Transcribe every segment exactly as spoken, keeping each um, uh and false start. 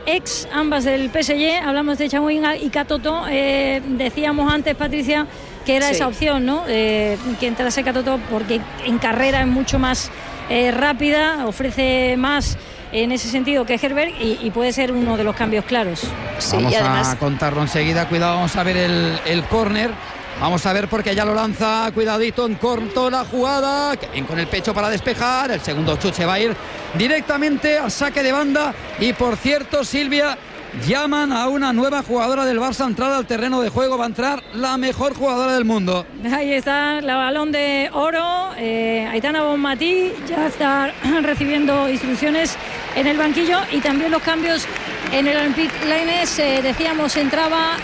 ex, ambas del P S G. Hablamos de Chawinga y Katoto. Eh, decíamos antes, Patricia, que era sí. esa opción, ¿no? Eh, que entrase Katoto porque en carrera es mucho más eh, rápida, ofrece más en ese sentido que Herbert y, y puede ser uno de los cambios claros. Sí, vamos y además... a contarlo enseguida. Cuidado, vamos a ver el, el córner. Vamos a ver porque ya lo lanza, cuidadito, en corto la jugada, que bien con el pecho para despejar, el segundo chuche va a ir directamente al saque de banda y por cierto, Silvia, llaman a una nueva jugadora del Barça a entrar al terreno de juego, va a entrar la mejor jugadora del mundo. Ahí está, el balón de oro, eh, Aitana Bonmatí ya está recibiendo instrucciones en el banquillo y también los cambios en el Olympique Lyonnais, eh, decíamos, entraba...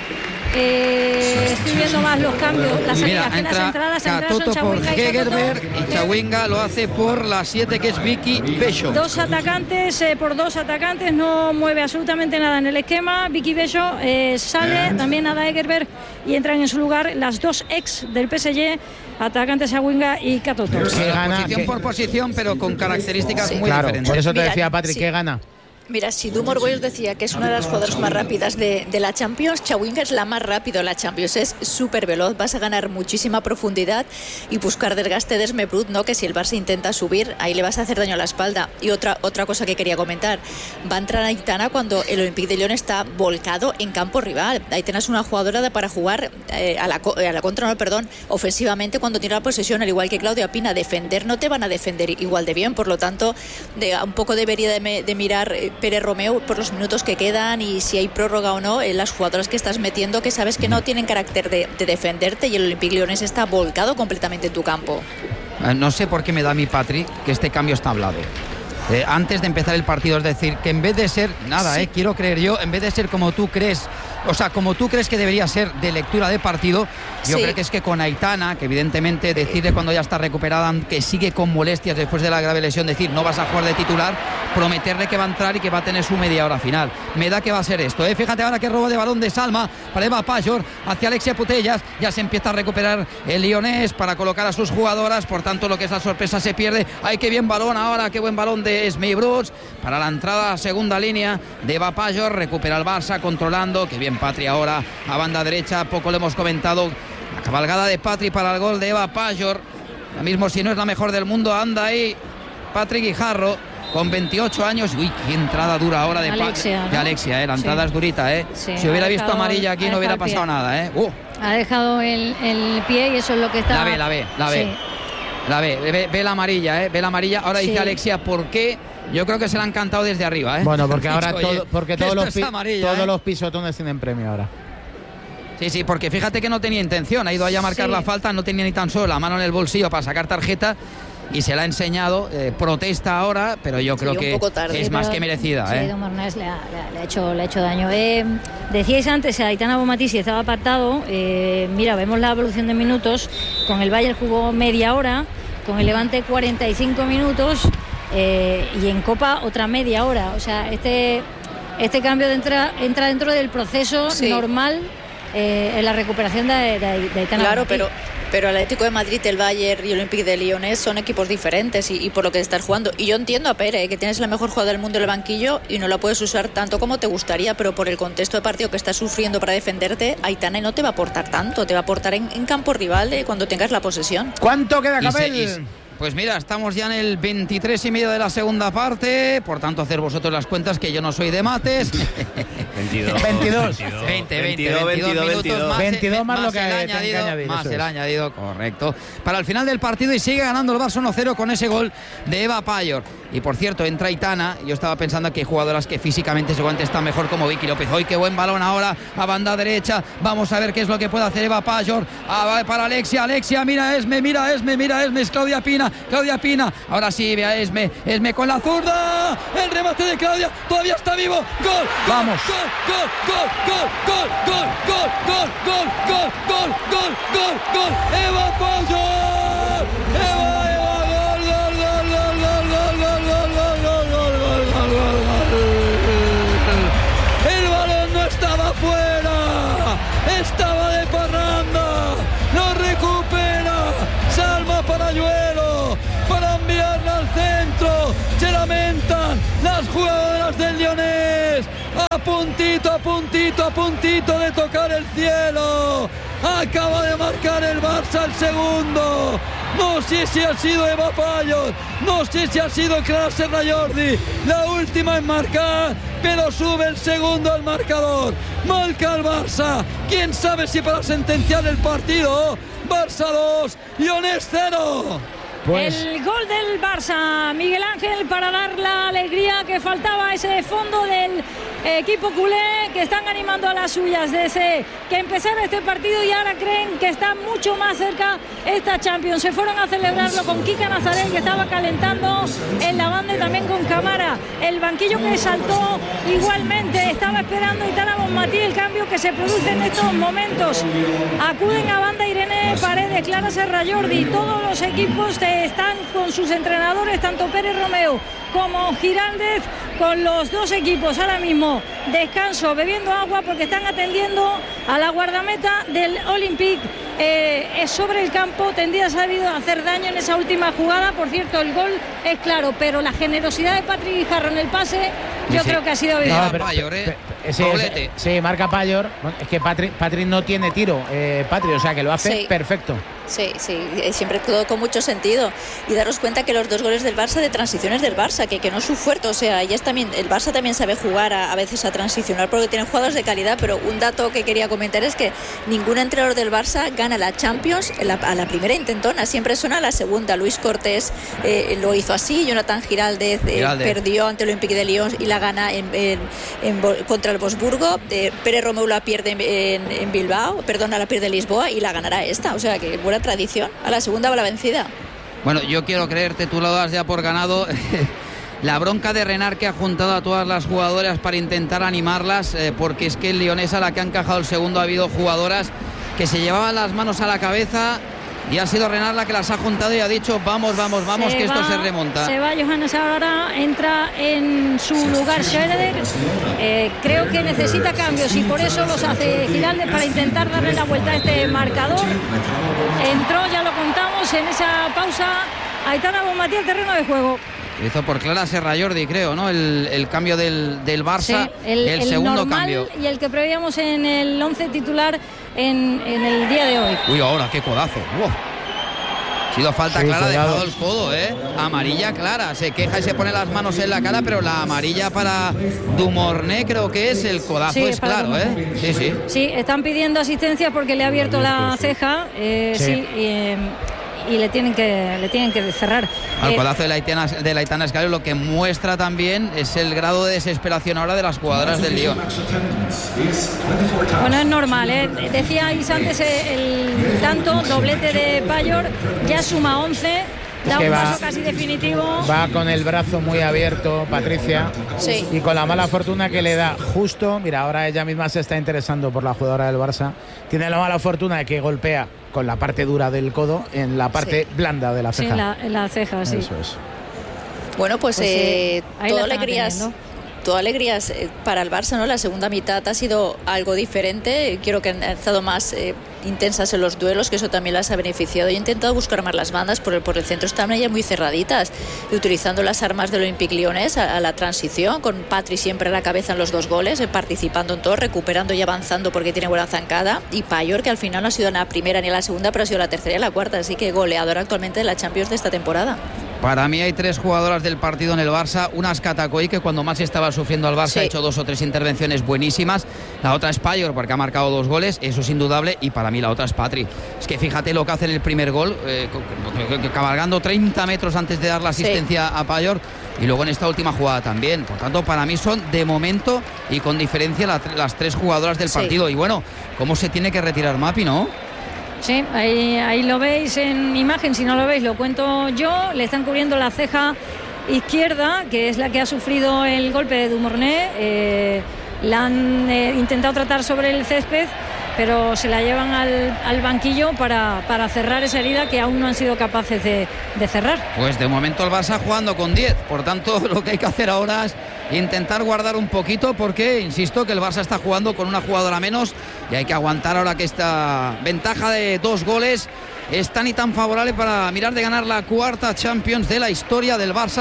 Eh, estoy viendo más los cambios, las salidas, Mira, las entradas, Katoto por Hegerberg y Chawinga lo hace por la siete, que es Vicky Bello. Dos atacantes, eh, por dos atacantes, no mueve absolutamente nada en el esquema. Vicky Bello eh, sale, también Ada Hegerberg, y entran en su lugar las dos ex del P S G, atacantes Chawinga y Katoto. ¿Qué gana? Posición ¿Qué? por posición, pero con características sí. muy claro, diferentes. Por eso te Mira, decía, Patrick, sí. ¿qué gana? Mira, si Dumor Boyes decía que es una de las jugadoras más rápidas de, de la Champions, Chawinga es la más rápida de la Champions, es súper veloz, vas a ganar muchísima profundidad y buscar desgaste de Esme Brut, ¿no? Que si el Barça intenta subir, ahí le vas a hacer daño a la espalda. Y otra otra cosa que quería comentar, va a entrar Aitana cuando el Olympique de Lyon está volcado en campo rival. Aitana es una jugadora de, para jugar eh, a, la, a la contra, no, perdón, ofensivamente cuando tiene la posesión, al igual que Claudia Pina. Defender no te van a defender igual de bien, por lo tanto, de, un poco debería de, de mirar eh, Pérez Romeu por los minutos que quedan y si hay prórroga o no, en las jugadoras que estás metiendo, que sabes que no tienen carácter de, de defenderte, y el Olympique Lyonnais está volcado completamente en tu campo. No sé por qué me da a mi Patri que este cambio está hablado. Eh, antes de empezar el partido, es decir, que en vez de ser, nada, sí. eh, quiero creer yo, en vez de ser como tú crees, o sea, como tú crees que debería ser de lectura de partido, yo sí. creo que es que con Aitana, que evidentemente decirle cuando ya está recuperada que sigue con molestias después de la grave lesión, decir no vas a jugar de titular, prometerle que va a entrar y que va a tener su media hora final. Me da que va a ser esto, ¿eh? Fíjate ahora que robo de balón de Salma para Eva Pajor hacia Alexia Putellas, ya se empieza a recuperar el Lyonnais para colocar a sus jugadoras, por tanto lo que es la sorpresa se pierde. Ay, qué bien balón ahora, qué buen balón de Esme Brut para la entrada a segunda línea de Eva Pajor, recupera el Barça controlando, que bien Patri ahora a banda derecha, poco le hemos comentado, la cabalgada de Patri para el gol de Eva Pajor, ahora mismo si no es la mejor del mundo anda ahí Patri Guijarro con veintiocho años. Uy, qué entrada dura ahora de Alexia, ¿no? de Alexia, ¿eh? La entrada sí. es durita, ¿eh? Sí, si hubiera visto amarilla aquí no hubiera pasado nada, ¿eh? Uh. Ha dejado el, el pie y eso es lo que está... La ve, la ve, la ve. Sí. La ve, ve, ve la amarilla, ¿eh? Ve la amarilla. Ahora sí. dice Alexia, ¿por qué? Yo creo que se la han cantado desde arriba, ¿eh? Bueno, porque ahora Oye, todo, porque todos, los, pi amarilla, todos ¿eh? los pisotones tienen premio ahora. Sí, sí, porque fíjate que no tenía intención, ha ido allá a marcar sí. la falta, no tenía ni tan solo la mano en el bolsillo para sacar tarjeta y se la ha enseñado, eh, protesta ahora, pero yo creo sí, que es sí, más que merecida. Sí, ¿eh? Don Mornés le ha, le, ha hecho, le ha hecho daño. Eh, decíais antes, Aitana Bonmatí si estaba apartado, eh, mira, vemos la evolución de minutos, con el Bayern jugó media hora, con el Levante cuarenta y cinco minutos eh, y en Copa otra media hora, o sea, este, este cambio de entra, entra dentro del proceso sí. normal eh, en la recuperación de, de, de Aitana Claro, Bonmatí. pero... Pero el Atlético de Madrid, el Bayern y el Olympique de Lyonnais son equipos diferentes y, y por lo que estás jugando. Y yo entiendo a Pere, que tienes la mejor jugadora del mundo en el banquillo y no la puedes usar tanto como te gustaría, pero por el contexto de partido que estás sufriendo para defenderte, Aitana no te va a aportar tanto, te va a aportar en, en campo rival eh, cuando tengas la posesión. ¿Cuánto queda, Capel? Pues mira, estamos ya en el veintitrés y medio de la segunda parte, por tanto hacer vosotros las cuentas, que yo no soy de mates. veintidós. veintidós. veinte, veintidós, veintidós minutos más. veintidós más, más lo que el añadido, añadido, más el añadido, correcto. Para el final del partido y sigue ganando el Barça uno cero con ese gol de Eva Pajor. Y por cierto, entra Aitana. Yo estaba pensando que hay jugadoras que físicamente seguramente están mejor, como Vicky López. Hoy qué buen balón ahora a banda derecha. Vamos a ver qué es lo que puede hacer Eva Pajor. Ah, para Alexia, Alexia, mira Esme, mira Esme, mira Esme, es Claudia Pina, Claudia Pina. Ahora sí, ve a Esme, Esme con la zurda. El remate de Claudia, todavía está vivo. Gol, gol, vamos. Gol, gol, gol, gol, gol, gol, gol, gol, gol, gol, gol, gol, gol. Eva Pajor. Eva, Eva, gol, gol, gol, gol, gol, gol, gol, gol. El balón no estaba fuera, estaba de parranda, lo recupera Salma Parayuelo para enviarla al centro. Se lamentan las jugadoras del Lyonnais. puntito, a puntito, a puntito de tocar el cielo. Acaba de marcar el Barça el segundo. No sé si ha sido Eva Payos, no sé si ha sido Clara Serrallordi la última en marcar, pero sube el segundo al marcador. Marca el Barça. Quién sabe si para sentenciar el partido. Barça dos, Lyonés cero. Pues... el gol del Barça, Miguel Ángel, para dar la alegría que faltaba, ese fondo del equipo culé, que están animando a las suyas desde que empezara este partido y ahora creen que está mucho más cerca esta Champions. Se fueron a celebrarlo con Kika Nazaré, que estaba calentando en la banda, y también con Camara. El banquillo que saltó igualmente, estaba esperando Aitana Bonmatí el cambio que se produce en estos momentos. Acuden a banda Irene Paredes, Clara Serrallordi, todos los equipos de están con sus entrenadores, tanto Pérez Romeo como Giraldez, con los dos equipos ahora mismo descanso, bebiendo agua, porque están atendiendo a la guardameta del Olympique. Eh, es sobre el campo, tendría a sabido hacer daño en esa última jugada. Por cierto, el gol es claro, pero la generosidad de Patrick Guijarro en el pase, yo sí, creo que ha sido evidente. No, pero, Payor, ¿eh? Sí, sí, sí, marca Payor. Es que Patrick, Patrick no tiene tiro, eh, Patrick, o sea que lo hace sí. perfecto. Sí, sí, siempre todo con mucho sentido. Y daros cuenta que los dos goles del Barça de transiciones del Barça, que, que no es su fuerte, o sea, ellas también, el Barça también sabe jugar a, a veces a transicionar porque tienen jugadores de calidad, pero un dato que quería comentar es que ningún entrenador del Barça gana la Champions la, a la primera intentona, siempre suena a la segunda. Luis Cortés eh, lo hizo así, Jonathan Giraldez, eh, Giraldez perdió ante el Olympique de Lyon y la gana en, en, en, contra el Wolfsburgo. eh, Pérez Romeu la pierde en, en, en Bilbao, perdona, la pierde en Lisboa y la ganará esta, o sea que buena tradición. A la segunda va la vencida. Bueno, yo quiero creerte, tú lo das ya por ganado. La bronca de Renard, que ha juntado a todas las jugadoras para intentar animarlas, eh, porque es que el Lyonés, a la que ha encajado el segundo, ha habido jugadoras que se llevaban las manos a la cabeza, y ha sido Renard la que las ha juntado y ha dicho vamos, vamos, vamos, se que va, esto se remonta. Se va Johannes ahora, entra en su lugar Schröder. Eh, creo que necesita cambios y por eso los hace Giraldez, para intentar darle la vuelta a este marcador. Entró, ya lo contamos, en esa pausa Aitana Bonmatí al terreno de juego. Hizo por Clara Serrallordi, creo, ¿no? El, el cambio del, del Barça, sí, el, el, el segundo normal cambio. Y el que preveíamos en el once titular en, en el día de hoy. Uy, ahora, qué codazo. Uf. Ha sido falta sí, clara, ha dejado el codo, ¿eh? Amarilla clara, se queja y se pone las manos en la cara, pero la amarilla para Dumornay creo que es, el codazo sí, es claro, ¿eh? Sí, sí. Sí, están pidiendo asistencia porque le ha abierto la ceja, eh, sí, sí y, eh, y le tienen que le tienen que cerrar. Al eh, codazo de la Aitana, de la Aitana Escalero, lo que muestra también es el grado de desesperación ahora de las jugadoras del Lyon. Bueno, es normal, ¿eh? Decía antes el tanto, doblete de Payor, ya suma once. Da un va, paso casi definitivo. Va con el brazo muy abierto, Patricia. Sí. Y con la mala fortuna que le da justo. Mira, ahora ella misma se está interesando por la jugadora del Barça. Tiene la mala fortuna de que golpea con la parte dura del codo en la parte sí. blanda de la ceja. Sí, la, en la ceja, sí. Eso es. Bueno, pues, pues eh, sí, todo alegrías. Todo alegrías para el Barça, ¿no? La segunda mitad ha sido algo diferente. Quiero que han estado más eh, intensas en los duelos, que eso también las ha beneficiado. Yo he intentado buscar más las bandas por el, por el centro, están ellas muy cerraditas, y utilizando las armas del Olympique Lyonnés a, a la transición, con Patri siempre a la cabeza en los dos goles, eh, participando en todo, recuperando y avanzando porque tiene buena zancada, y Payor, que al final no ha sido la primera ni la segunda, pero ha sido la tercera y la cuarta, así que goleadora actualmente de la Champions de esta temporada. Para mí hay tres jugadoras del partido en el Barça. Una es Catacoy, que cuando más estaba sufriendo al Barça sí. ha hecho dos o tres intervenciones buenísimas. La otra es Payor, porque ha marcado dos goles, eso es indudable. Y para mí la otra es Patri. Es que fíjate lo que hace en el primer gol, eh, cabalgando treinta metros antes de dar la asistencia sí. a Payor. Y luego en esta última jugada también. Por tanto, para mí son de momento y con diferencia la, las tres jugadoras del sí. partido. Y bueno, ¿cómo se tiene que retirar Mapi, no? Sí, ahí, ahí lo veis en imagen, si no lo veis lo cuento yo. Le están cubriendo la ceja izquierda, que es la que ha sufrido el golpe de Dumornay. Eh, la han eh, intentado tratar sobre el césped, pero se la llevan al, al banquillo para, para cerrar esa herida que aún no han sido capaces de, de cerrar. Pues de momento el Barça jugando con diez, por tanto lo que hay que hacer ahora es intentar guardar un poquito, porque insisto que el Barça está jugando con una jugadora menos y hay que aguantar ahora que esta ventaja de dos goles es tan y tan favorable para mirar de ganar la cuarta Champions de la historia del Barça,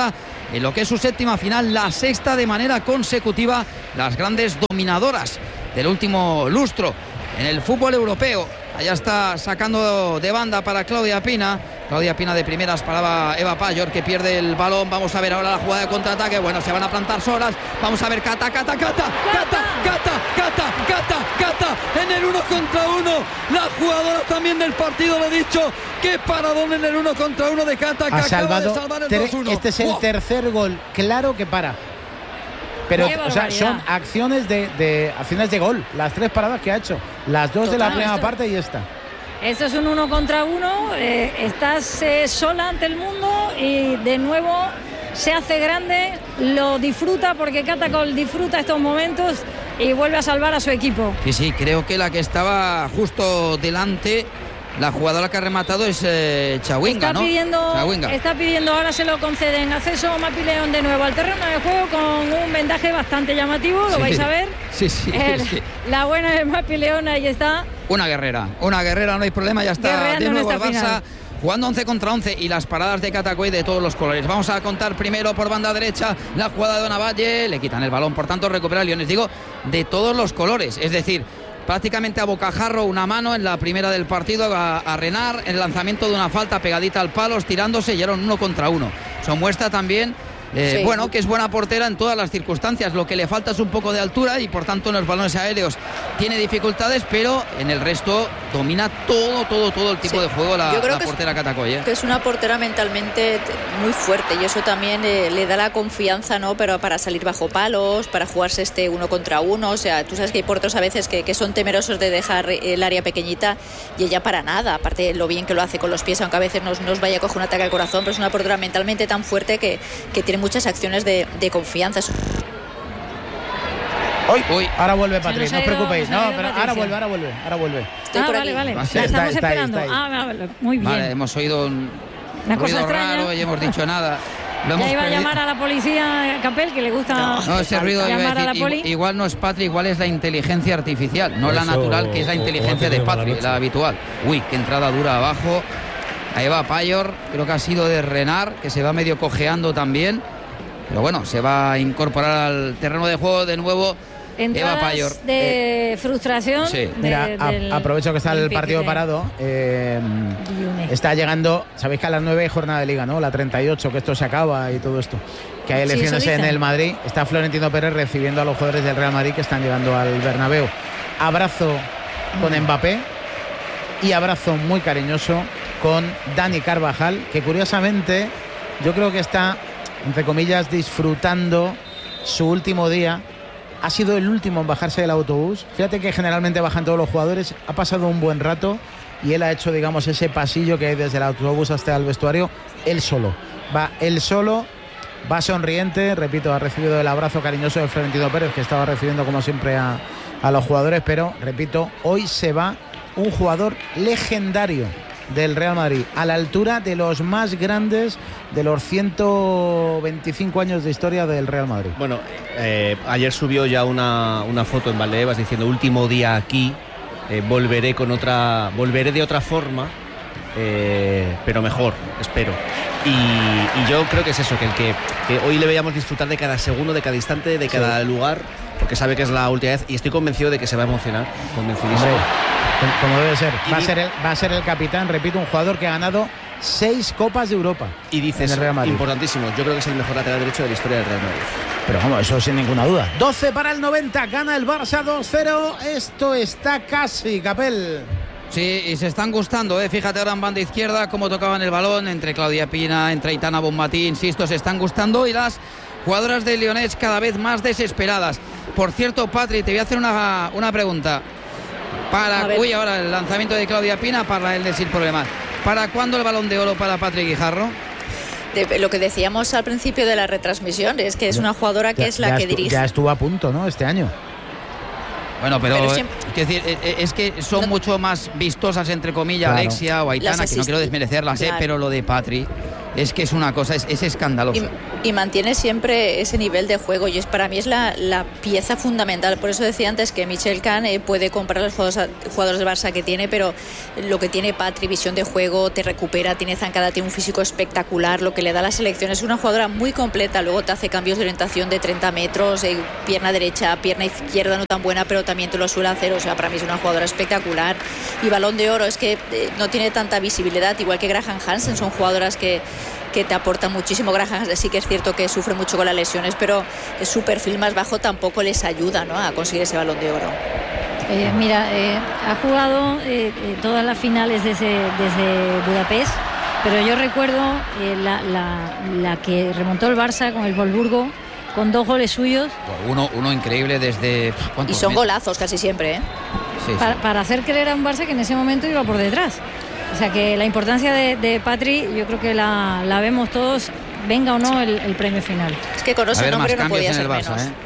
en lo que es su séptima final, la sexta de manera consecutiva, las grandes dominadoras del último lustro en el fútbol europeo. Allá está sacando de banda para Claudia Pina. Claudia Pina de primeras paraba Eva Payor, que pierde el balón. Vamos a ver ahora la jugada de contraataque. Bueno, se van a plantar solas. Vamos a ver Cata, Cata, Cata, Cata, Cata, Cata, Cata, Cata, en el uno contra uno. La jugadora también del partido, lo he dicho. Qué paradón en el uno contra uno de Cata, que ha acaba salvado de salvar el tre- dos uno. Este es el ¡Wow! tercer gol claro que para. Pero, o sea, son acciones de, de acciones de gol. Las tres paradas que ha hecho. Las dos Total, de la primera esto, parte y esta. Esto es un uno contra uno. Eh, estás eh, sola ante el mundo y de nuevo se hace grande. Lo disfruta porque Catacol disfruta estos momentos y vuelve a salvar a su equipo. Sí, sí, creo que la que estaba justo delante, la jugadora que ha rematado es eh, Chawinga, está ¿no? Pidiendo, Chawinga. Está pidiendo, ahora se lo conceden, acceso Mapi León de nuevo al terreno de juego con un vendaje bastante llamativo, lo sí, vais a ver. Sí, sí, El, sí. La buena de Mapi León, ahí está. Una guerrera, una guerrera, no hay problema, ya está Guerreando de nuevo el Barça. Final. Jugando once contra once y las paradas de Catacoy de todos los colores. Vamos a contar primero por banda derecha la jugada de Donavalle. Le quitan el balón, por tanto recupera el Leones. Digo, de todos los colores. Es decir, prácticamente a bocajarro, una mano en la primera del partido a, a Renard. El lanzamiento de una falta pegadita al palo, estirándose y era un uno contra uno. Eso muestra también... Eh, sí. Bueno, que es buena portera en todas las circunstancias. Lo que le falta es un poco de altura y por tanto en los balones aéreos tiene dificultades, pero en el resto domina todo, todo, todo el tipo sí. de juego la, Yo creo la que portera Catacoy, ¿eh? Que es una portera mentalmente muy fuerte y eso también eh, le da la confianza, ¿no? Pero para salir bajo palos, para jugarse este uno contra uno. O sea, tú sabes que hay porteros a veces que, que son temerosos de dejar el área pequeñita y ella para nada. Aparte lo bien que lo hace con los pies, aunque a veces nos, nos vaya a coger un ataque al corazón, pero es una portera mentalmente tan fuerte que, que tiene muchas acciones de, de confianza. Uy, Uy, ahora vuelve Patrick, no os preocupéis. No, pero Patricia. ahora vuelve, ahora vuelve, ahora vuelve. Estoy ah, por vale, aquí. vale. La está, estamos está esperando. Ahí, está ahí. Ah, vale, muy bien. Vale, hemos oído un Una ruido cosa raro y hemos dicho nada. Lo hemos ya iba perdido. a llamar a la policía, Capel, que le gusta no, no, ese ruido llamar iba a decir, a la poli. Igual no es Patri, igual es la inteligencia artificial, no Eso, la natural, que es la inteligencia de Patri, la habitual. Uy, qué entrada dura abajo. A Eva Payor, creo que ha sido de Renard, que se va medio cojeando también. Pero bueno, se va a incorporar al terreno de juego de nuevo. Entradas Eva Payor. de eh, frustración. Sí. De, Mira, del, a, aprovecho que está el partido parado. Eh, está llegando, sabéis que a las nueve hay jornada de liga, ¿no? La treinta y ocho, que esto se acaba y todo esto. Que hay elecciones sí, en el Madrid. Está Florentino Pérez recibiendo a los jugadores del Real Madrid que están llegando al Bernabéu. Abrazo con Mbappé y abrazo muy cariñoso con Dani Carvajal, que curiosamente yo creo que está, entre comillas, disfrutando su último día. Ha sido el último en bajarse del autobús. Fíjate que generalmente bajan todos los jugadores. Ha pasado un buen rato y él ha hecho, digamos, ese pasillo que hay desde el autobús hasta el vestuario, él solo. Va él solo, va sonriente. Repito, ha recibido el abrazo cariñoso de Florentino Pérez, que estaba recibiendo como siempre a, a los jugadores. Pero, repito, hoy se va un jugador legendario del Real Madrid, a la altura de los más grandes de los ciento veinticinco años de historia del Real Madrid. Bueno, eh, ayer subió ya una, una foto en Valdebebas diciendo último día aquí, eh, volveré con otra, volveré de otra forma, eh, pero mejor, espero. Y, y yo creo que es eso, que el que, que hoy le veíamos disfrutar de cada segundo, de cada instante, de cada sí. lugar, porque sabe que es la última vez y estoy convencido de que se va a emocionar, convencidísimo. Como debe ser. Va a ser, el, va a ser el capitán, repito, un jugador que ha ganado seis Copas de Europa. Y dices, importantísimo, yo creo que es el mejor lateral derecho de la historia del Real Madrid. Pero vamos, eso sin ninguna duda. doce para el noventa, gana el Barça dos cero. Esto está casi, Capel. Sí, y se están gustando, ¿eh? Fíjate ahora en banda izquierda cómo tocaban el balón entre Claudia Pina, entre Aitana Bonmatí, insisto, se están gustando y las jugadoras de Leonés cada vez más desesperadas. Por cierto, Patri, te voy a hacer una, una pregunta. Para uy, ahora el lanzamiento de Claudia Pina para el de sin problemas. ¿Para cuándo el Balón de Oro para Patrick Guijarro? De, lo que decíamos al principio de la retransmisión es que es una jugadora que ya, es la que estu, dirige. Ya estuvo a punto, ¿no? Este año. Bueno, pero, pero siempre, es, decir, es que son no, mucho más vistosas, entre comillas, claro. Alexia o Aitana, que no quiero desmerecerlas, claro. eh, pero lo de Patri es que es una cosa, es, es escandaloso. Y, y mantiene siempre ese nivel de juego, y es para mí es la, la pieza fundamental. Por eso decía antes que Michel Can eh, puede comprar los jugadores, jugadores del Barça que tiene, pero lo que tiene Patri, visión de juego, te recupera, tiene zancada, tiene un físico espectacular, lo que le da a la selección, es una jugadora muy completa. Luego te hace cambios de orientación de treinta metros, eh, pierna derecha, pierna izquierda no tan buena, pero también te lo suele hacer. O sea, para mí es una jugadora espectacular. Y Balón de Oro es que eh, no tiene tanta visibilidad, igual que Graham Hansen, son jugadoras que que te aporta muchísimo. Graham sí que es cierto que sufre mucho con las lesiones, pero su perfil más bajo tampoco les ayuda, ¿no?, a conseguir ese Balón de Oro. Eh, mira, eh, ha jugado eh, eh, todas las finales desde, desde Budapest, pero yo recuerdo eh, la, la, la que remontó el Barça con el Wolfsburgo, con dos goles suyos. Uno, uno increíble desde... Y son golazos casi siempre, ¿eh? Sí, para, sí. para hacer creer a un Barça que en ese momento iba por detrás. O sea que la importancia de, de Patri, yo creo que la, la vemos todos, venga o no el, el premio final. Es que con ese nombre no podía ser Barça, menos. ¿eh?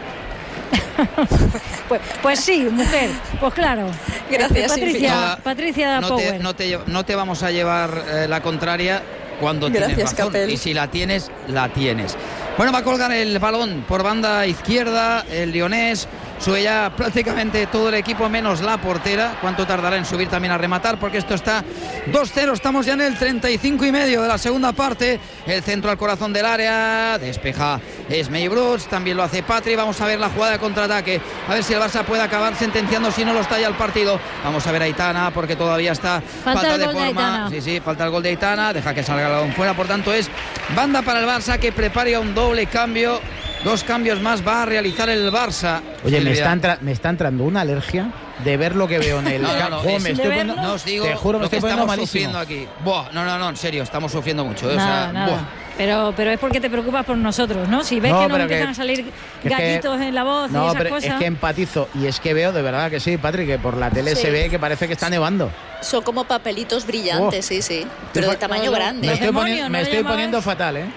pues, pues sí, mujer, pues claro. Gracias, Patricia, no, Patricia no Power. te, no, te, no te vamos a llevar eh, la contraria cuando Gracias, tienes razón. Capel. Y si la tienes, la tienes. Bueno, va a colgar el balón por banda izquierda el Lyonés. Sube ya prácticamente todo el equipo menos la portera. ¿Cuánto tardará en subir también a rematar? Porque esto está dos cero. Estamos ya en el treinta y cinco y medio de la segunda parte. El centro al corazón del área. Despeja Esmei Bruts. También lo hace Patri. Vamos a ver la jugada de contraataque. A ver si el Barça puede acabar sentenciando. Si no lo está ya el partido. Vamos a ver a Aitana porque todavía está falta, falta el de gol forma. de sí, sí, falta el gol de Aitana. Deja que salga el balón fuera. Por tanto, es banda para el Barça que prepara un doble cambio. Dos cambios más va a realizar el Barça. Oye, me está, entra, me está entrando una alergia de ver lo que veo en el no, no, no, oh, es, me estoy poniendo, no os digo te juro, me lo estoy que poniendo estamos malísimo. sufriendo aquí. Buah, no, no, no, en serio, estamos sufriendo mucho. ¿eh? Nada, o sea, nada. buah. Pero, pero es porque te preocupas por nosotros, ¿no? Si ves No, que nos pero empiezan que- a salir que- gallitos en la voz No, y esas pero cosas. es que empatizo y es que veo, de verdad que sí, Patrick, que por la tele Sí. se ve que parece que está nevando. Son como papelitos brillantes, Oh. sí, sí. Pero de tamaño grande. Me Los estoy, demonios, poni- ¿no me le estoy llamabais? poniendo fatal, ¿eh?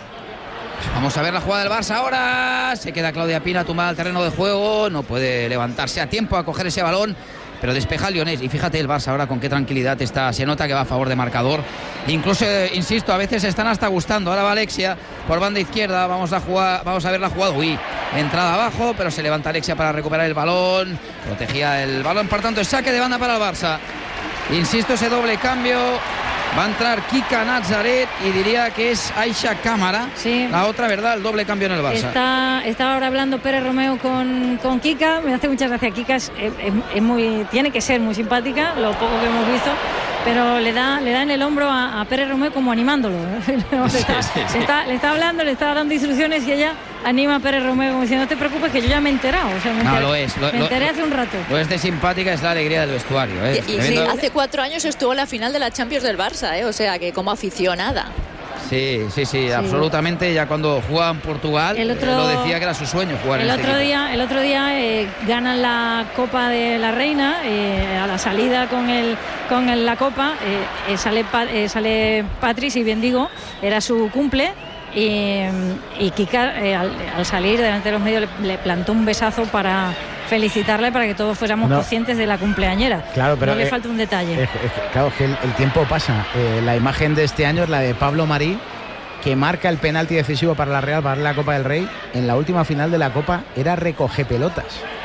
Vamos a ver la jugada del Barça ahora. Se queda Claudia Pina tumbada al terreno de juego. No puede levantarse a tiempo a coger ese balón, pero despeja el Lyonés. Y fíjate el Barça ahora con qué tranquilidad está. Se nota que va a favor de marcador. Incluso, eh, insisto, a veces están hasta gustando. Ahora va Alexia por banda izquierda. Vamos a jugar, vamos a ver la jugada. Uy, entrada abajo, pero se levanta Alexia para recuperar el balón. Protegía el balón, por tanto, saque de banda para el Barça. Insisto, ese doble cambio. Va a entrar Kika Nazaret y diría que es Aisha Cámara. Sí. La otra, ¿verdad? El doble cambio en el Barça. Está, estaba ahora hablando Pérez Romeo con, con Kika. Me hace mucha gracia. Kika es, es- es muy, tiene que ser muy simpática, lo poco que hemos visto, pero le da, le da en el hombro a, a Pérez Romeo como animándolo. le, está, sí, sí. le está- le está hablando, le está dando instrucciones y ella anima a Pérez Romeo como diciendo: no te preocupes que yo ya me he enterado. O sea, me No, enteré, lo es, lo- me lo- enteré hace un rato. Lo es de simpática, es la alegría del vestuario. ¿eh? Y, y sí, Tremendo- hace cuatro años estuvo en la final de la Champions del Barça, ¿eh? O sea que como aficionada. sí, sí, sí, absolutamente. Ya cuando jugaba en Portugal, El otro- eh, lo decía que era su sueño jugar El en este otro equipo. día, el otro día eh, ganan la Copa de la Reina, eh, a la salida con el con el- la Copa eh, eh, sale Pa- eh, sale Patri, si bien digo, era su cumple. Y, y Kika eh, al, al salir delante de los medios le, le plantó un besazo para felicitarle, para que todos fuéramos No. conscientes de la cumpleañera. Claro, pero no le eh, falta un detalle. Es- es que, claro, es que el, el tiempo pasa. Eh, la imagen de este año es la de Pablo Marí, que marca el penalti decisivo para la Real, para la Copa del Rey. En la última final de la Copa era recoge pelotas.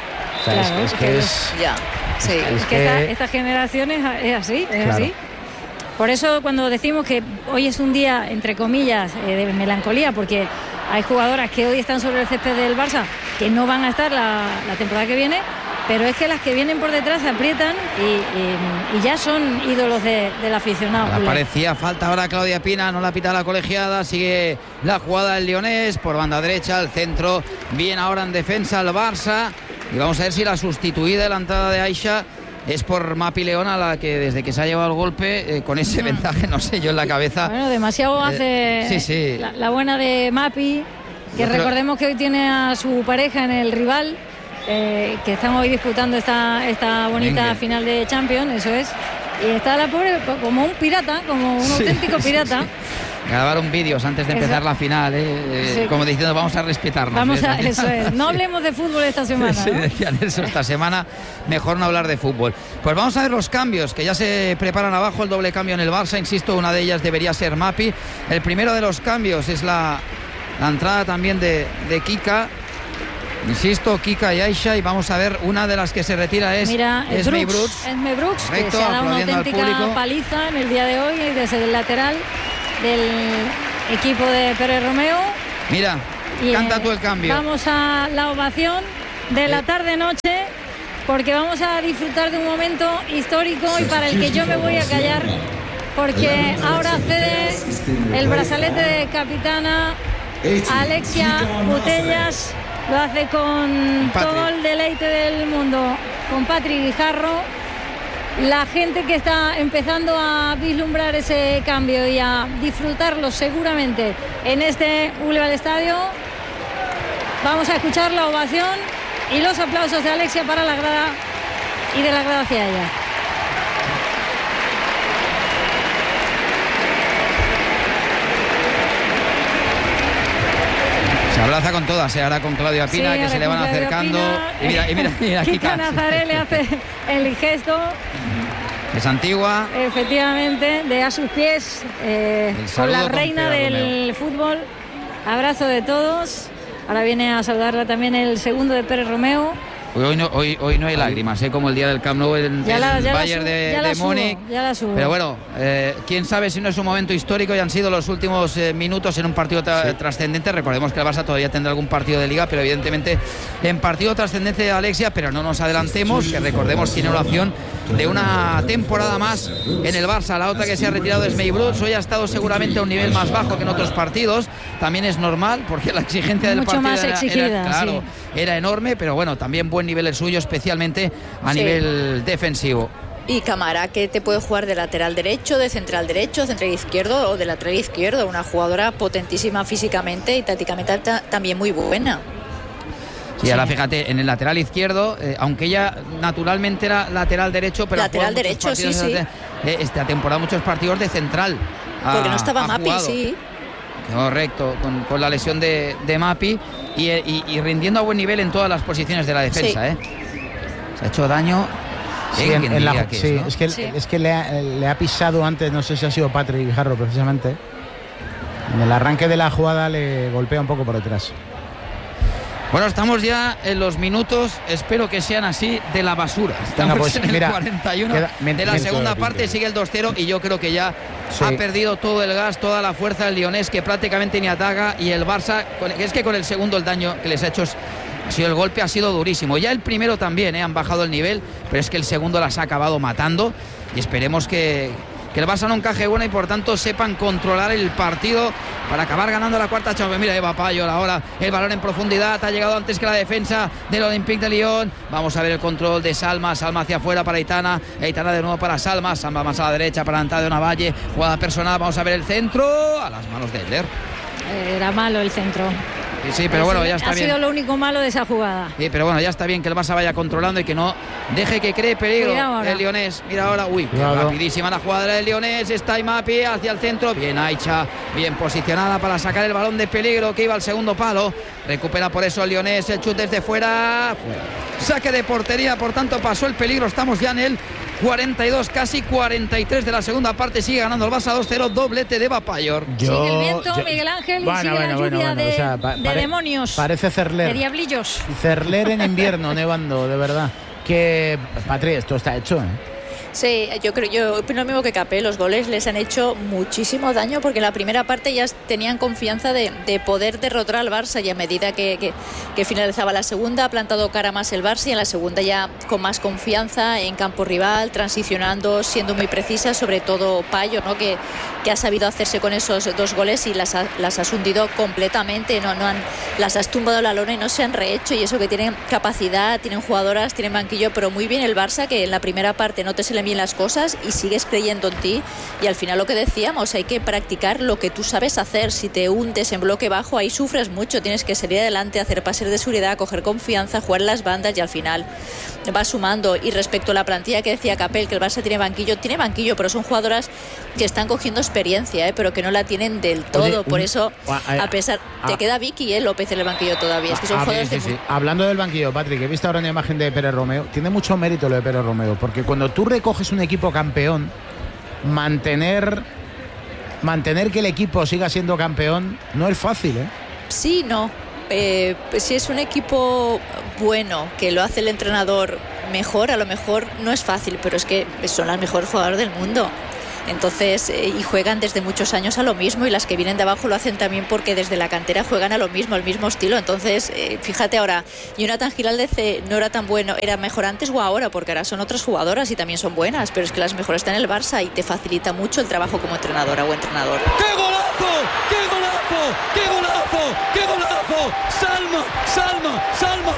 O sea, es- Claro, es, es que que es... Ya, sí. es Es que esta, que- esta generación es, es así, es Claro. así. Por eso cuando decimos que hoy es un día, entre comillas, eh, de melancolía, porque hay jugadoras que hoy están sobre el césped del Barça que no van a estar la, la temporada que viene, pero es que las que vienen por detrás se aprietan y, y- y ya son ídolos de- del aficionado. Ahora culé. parecía falta ahora Claudia Pina, no la pita la colegiada, sigue la jugada del Lyonés por banda derecha, al centro, bien ahora en defensa el Barça, y vamos a ver si la sustituida de la entrada de Aisha es por Mapi León, a la que desde que se ha llevado el golpe, eh, con ese vendaje, no sé yo en la cabeza. Bueno, demasiado Eh, hace sí, sí. La, la buena de Mapi, que Yo creo- recordemos que hoy tiene a su pareja en el rival, eh, que están hoy disputando esta, esta bonita Venga. final de Champions, eso es. Y está la pobre como un pirata, como un Sí, auténtico sí, pirata. sí. Grabaron vídeos antes de Eso- empezar la final, eh, eh, Sí. como diciendo vamos a respetarnos. Vamos ¿eh? a, eso es. No hablemos de fútbol esta semana, Sí, ¿no? decían eso esta semana, mejor no hablar de fútbol. Pues vamos a ver los cambios, que ya se preparan abajo, el doble cambio en el Barça, insisto, una de ellas debería ser Mapi. El primero de los cambios es la la entrada también de, de Kika. Insisto, Kika y Aisha, y vamos a ver, una de las que se retira es Mira, Esme Brooks, Brooks. Esme Brooks, Correcto, que se ha dado una auténtica paliza en el día de hoy desde el lateral del equipo de Pérez Romeo. Mira, y, canta tú el cambio. Vamos a la ovación de la tarde-noche, porque vamos a disfrutar de un momento histórico y para el que yo me voy a callar, porque ahora cede el brazalete de capitana Alexia Putellas. Lo hace con Patrick. Todo el deleite del mundo, con Patrick Guijarro. La gente que está empezando a vislumbrar ese cambio y a disfrutarlo seguramente en este Boulevard Estadio. Vamos a escuchar la ovación y los aplausos de Alexia para la grada y de la grada hacia ella. Se abraza con todas, ¿eh? Ahora con Claudia Pina, sí, que se le van Claudia acercando. Pina, y mira, y mira, mira Kika Nazaré le hace el gesto. Es antigua. Efectivamente, de a sus pies, eh, con la reina con del fútbol. Abrazo de todos. Ahora viene a saludarla también el segundo de Pérez Romeo. Hoy no, hoy, hoy no hay lágrimas, ¿eh? Como el día del Camp Nou en el Bayern de, de Múnich. Pero bueno, eh, quién sabe si no es un momento histórico y han sido los últimos eh, minutos en un partido tra sí. trascendente. Recordemos que el Barça todavía tendrá algún partido de Liga, pero evidentemente en partido trascendente de Alexia. Pero no nos adelantemos, que recordemos tiene una opción de una temporada más en el Barça. La otra que se ha retirado es Esme Brooks. Hoy ha estado seguramente a un nivel más bajo que en otros partidos. También es normal, porque la exigencia del Mucho partido más era, exigida, era, claro, sí. era enorme, pero bueno, también buen nivel el suyo, especialmente a sí. nivel defensivo. Y Camara, que te puede jugar de lateral derecho, de central derecho, central izquierdo o de lateral izquierdo. Una jugadora potentísima físicamente y tácticamente también muy buena. Y sí, ahora fíjate, en el lateral izquierdo, eh, aunque ella naturalmente era lateral derecho, pero lateral derecho, sí, sí. De, eh, esta temporada muchos partidos de central. Porque ha, no estaba Mapi, sí. Correcto, con, con la lesión de, de Mapi y, y, y rindiendo a buen nivel en todas las posiciones de la defensa. Sí. ¿eh? Se ha hecho daño. Sí, en, en la, que sí, es, ¿no? es que, sí. es que le, ha, le ha pisado antes, no sé si ha sido Patrick Guijarro precisamente. En el arranque de la jugada le golpea un poco por detrás. Bueno, estamos ya en los minutos, espero que sean así, de la basura. Estamos Venga, pues, en el mira, cuarenta y uno queda, de la segunda parte, sigue el dos cero y yo creo que ya sí. ha perdido todo el gas, toda la fuerza el Lyonés, que prácticamente ni ataca, y el Barça, es que con el segundo el daño que les ha hecho es, ha sido el golpe, ha sido durísimo. Ya el primero también, ¿eh? han bajado el nivel, pero es que el segundo las ha acabado matando y esperemos que... que el Barça no encaje bueno y por tanto sepan controlar el partido para acabar ganando la cuarta Champions. Mira, Eva Payol ahora, el balón en profundidad, ha llegado antes que la defensa del Olympique de Lyon. Vamos a ver el control de Salma, Salma hacia afuera para Aitana, Aitana de nuevo para Salma, Salma más a la derecha para Antadio Navalle, jugada personal, vamos a ver el centro, a las manos de Edler. Era malo el centro. Sí, sí, pero bueno, ya está ha bien. Ha sido lo único malo de esa jugada. Sí, pero bueno, ya está bien que el Barça vaya controlando y que no deje que cree peligro el Lyonés. Mira ahora, uy, claro. rapidísima la jugada del Lyonés. Está Imapi hacia el centro. Bien Aicha, bien posicionada para sacar el balón de peligro que iba al segundo palo. Recupera por eso el Lyonés, el chute desde fuera. Saque de portería, por tanto pasó el peligro. Estamos ya en el cuarenta y dos, casi cuarenta y tres de la segunda parte. Sigue ganando el Barça dos cero, doblete de Eva Payol. Sigue el viento, yo, Miguel Ángel, bueno, y sigue bueno, la lluvia bueno, bueno, de, o sea, pa, de pare, demonios. Parece Cerler. De diablillos. Cerler en invierno, nevando, de verdad. Que, Patri, esto está hecho, ¿eh? Sí, yo creo, yo opino lo mismo que Capé. Los goles les han hecho muchísimo daño porque en la primera parte ya tenían confianza de, de poder derrotar al Barça y a medida que, que, que finalizaba la segunda ha plantado cara más el Barça y en la segunda ya con más confianza en campo rival, transicionando, siendo muy precisa, sobre todo Payo, ¿no? que, que ha sabido hacerse con esos dos goles y las, ha, las has hundido completamente, no, no han, las has tumbado la lona y no se han rehecho, y eso que tienen capacidad, tienen jugadoras, tienen banquillo, pero muy bien el Barça, que en la primera parte no te se le bien las cosas y sigues creyendo en ti, y al final lo que decíamos, hay que practicar lo que tú sabes hacer. Si te hundes en bloque bajo, ahí sufres mucho, tienes que salir adelante, hacer pases de seguridad, coger confianza, jugar en las bandas y al final va sumando. Y respecto a la plantilla que decía Capel, que el Barça tiene banquillo, tiene banquillo, pero son jugadoras que están cogiendo experiencia, ¿eh? pero que no la tienen del todo. Oye, por un, eso a pesar a, te queda Vicky ¿eh? López en el banquillo todavía, es que son a, jugadores sí, sí, de... sí. Hablando del banquillo, Patrick, he visto ahora una imagen de Pérez Romeo, tiene mucho mérito lo de Pérez Romeo, porque cuando tú recoges coges un equipo campeón, mantener mantener que el equipo siga siendo campeón no es fácil, ¿eh? Sí, no. Eh, pues si es un equipo bueno, que lo hace el entrenador mejor, a lo mejor no es fácil, pero es que son las mejores jugadoras del mundo. Entonces, eh, y juegan desde muchos años a lo mismo, y las que vienen de abajo lo hacen también porque desde la cantera juegan a lo mismo, al mismo estilo. Entonces, eh, fíjate ahora, Jonathan Giraldez eh, no era tan bueno, era mejor antes o ahora, porque ahora son otras jugadoras y también son buenas, pero es que las mejores están en el Barça y te facilita mucho el trabajo como entrenadora o entrenador. ¡Qué golazo! ¡Qué golazo! ¡Qué golazo! ¡Qué golazo! ¡Salma! ¡Salma! ¡Salma!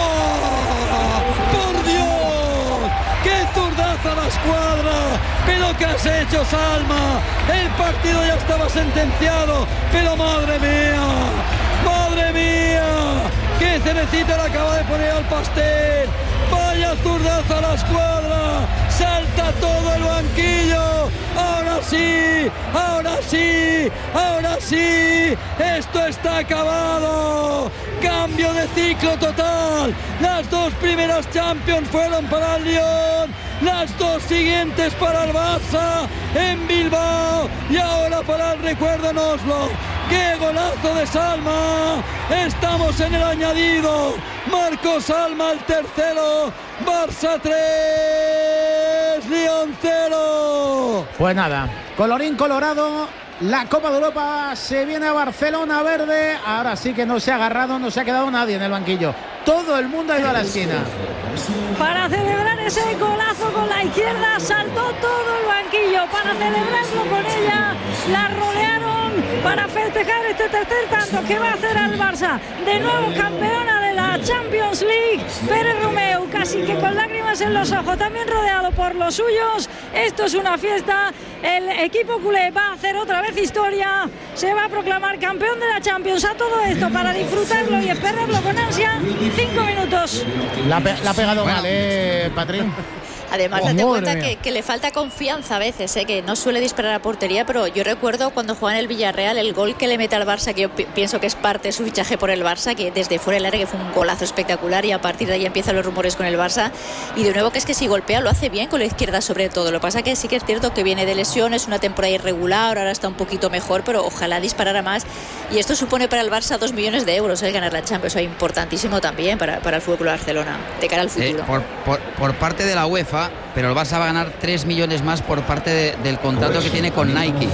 ¡Wow! ¡Por Dios! ¡Qué zurdaza a la escuadra! ¿Pero qué has hecho, Salma? El partido ya estaba sentenciado, pero madre mía, madre mía, qué cerecita le acaba de poner al pastel. Vaya zurdaza a la escuadra, salta todo el banquillo. Ahora sí, ahora sí, ahora sí, esto está acabado. Cambio de ciclo total. Las dos primeras Champions fueron para el Lyon, las dos siguientes para el Barça en Bilbao y ahora para el recuerdo en Oslo. ¡Qué golazo de Salma! Estamos en el añadido. Marco Salma el tercero. Barça tres, Lyon cero. Pues nada, colorín colorado. La Copa de Europa se viene a Barcelona verde. Ahora sí que no se ha agarrado, no se ha quedado nadie en el banquillo. Todo el mundo ha ido a la esquina. Para celebrar ese golazo con la izquierda, saltó todo el banquillo. Para celebrarlo con ella, la rodearon para festejar este tercer tanto que va a hacer al Barça. De nuevo campeona de la Champions League. Pérez Romeu, casi que con lágrimas en los ojos, también rodeado por los suyos. Esto es una fiesta. El equipo culé va a hacer otra vez historia. Se va a proclamar campeón de la Champions. A todo esto para disfrutarlo y esperarlo con ansia. Cinco minutos. La, pe la ha pegado bueno. mal, ¿eh, Patrín? Además, oh, date cuenta que, que le falta confianza a veces, ¿eh? Que no suele disparar a portería, pero yo recuerdo cuando juega en el Villarreal el gol que le mete al Barça, que yo pienso que es parte de su fichaje por el Barça, que desde fuera del área que fue un golazo espectacular, y a partir de ahí empiezan los rumores con el Barça. Y de nuevo que es que si golpea lo hace bien con la izquierda sobre todo. Lo que pasa que sí que es cierto que viene de lesiones, una temporada irregular, ahora está un poquito mejor, pero ojalá disparara más. Y esto supone para el Barça dos millones de euros el ganar la Champions, o sea, importantísimo también para, para el Fútbol Club Barcelona, de cara al futuro. Eh, por, por, por parte de la UEFA, pero el Barça va a ganar tres millones más por parte de, del contrato que tiene con Nike.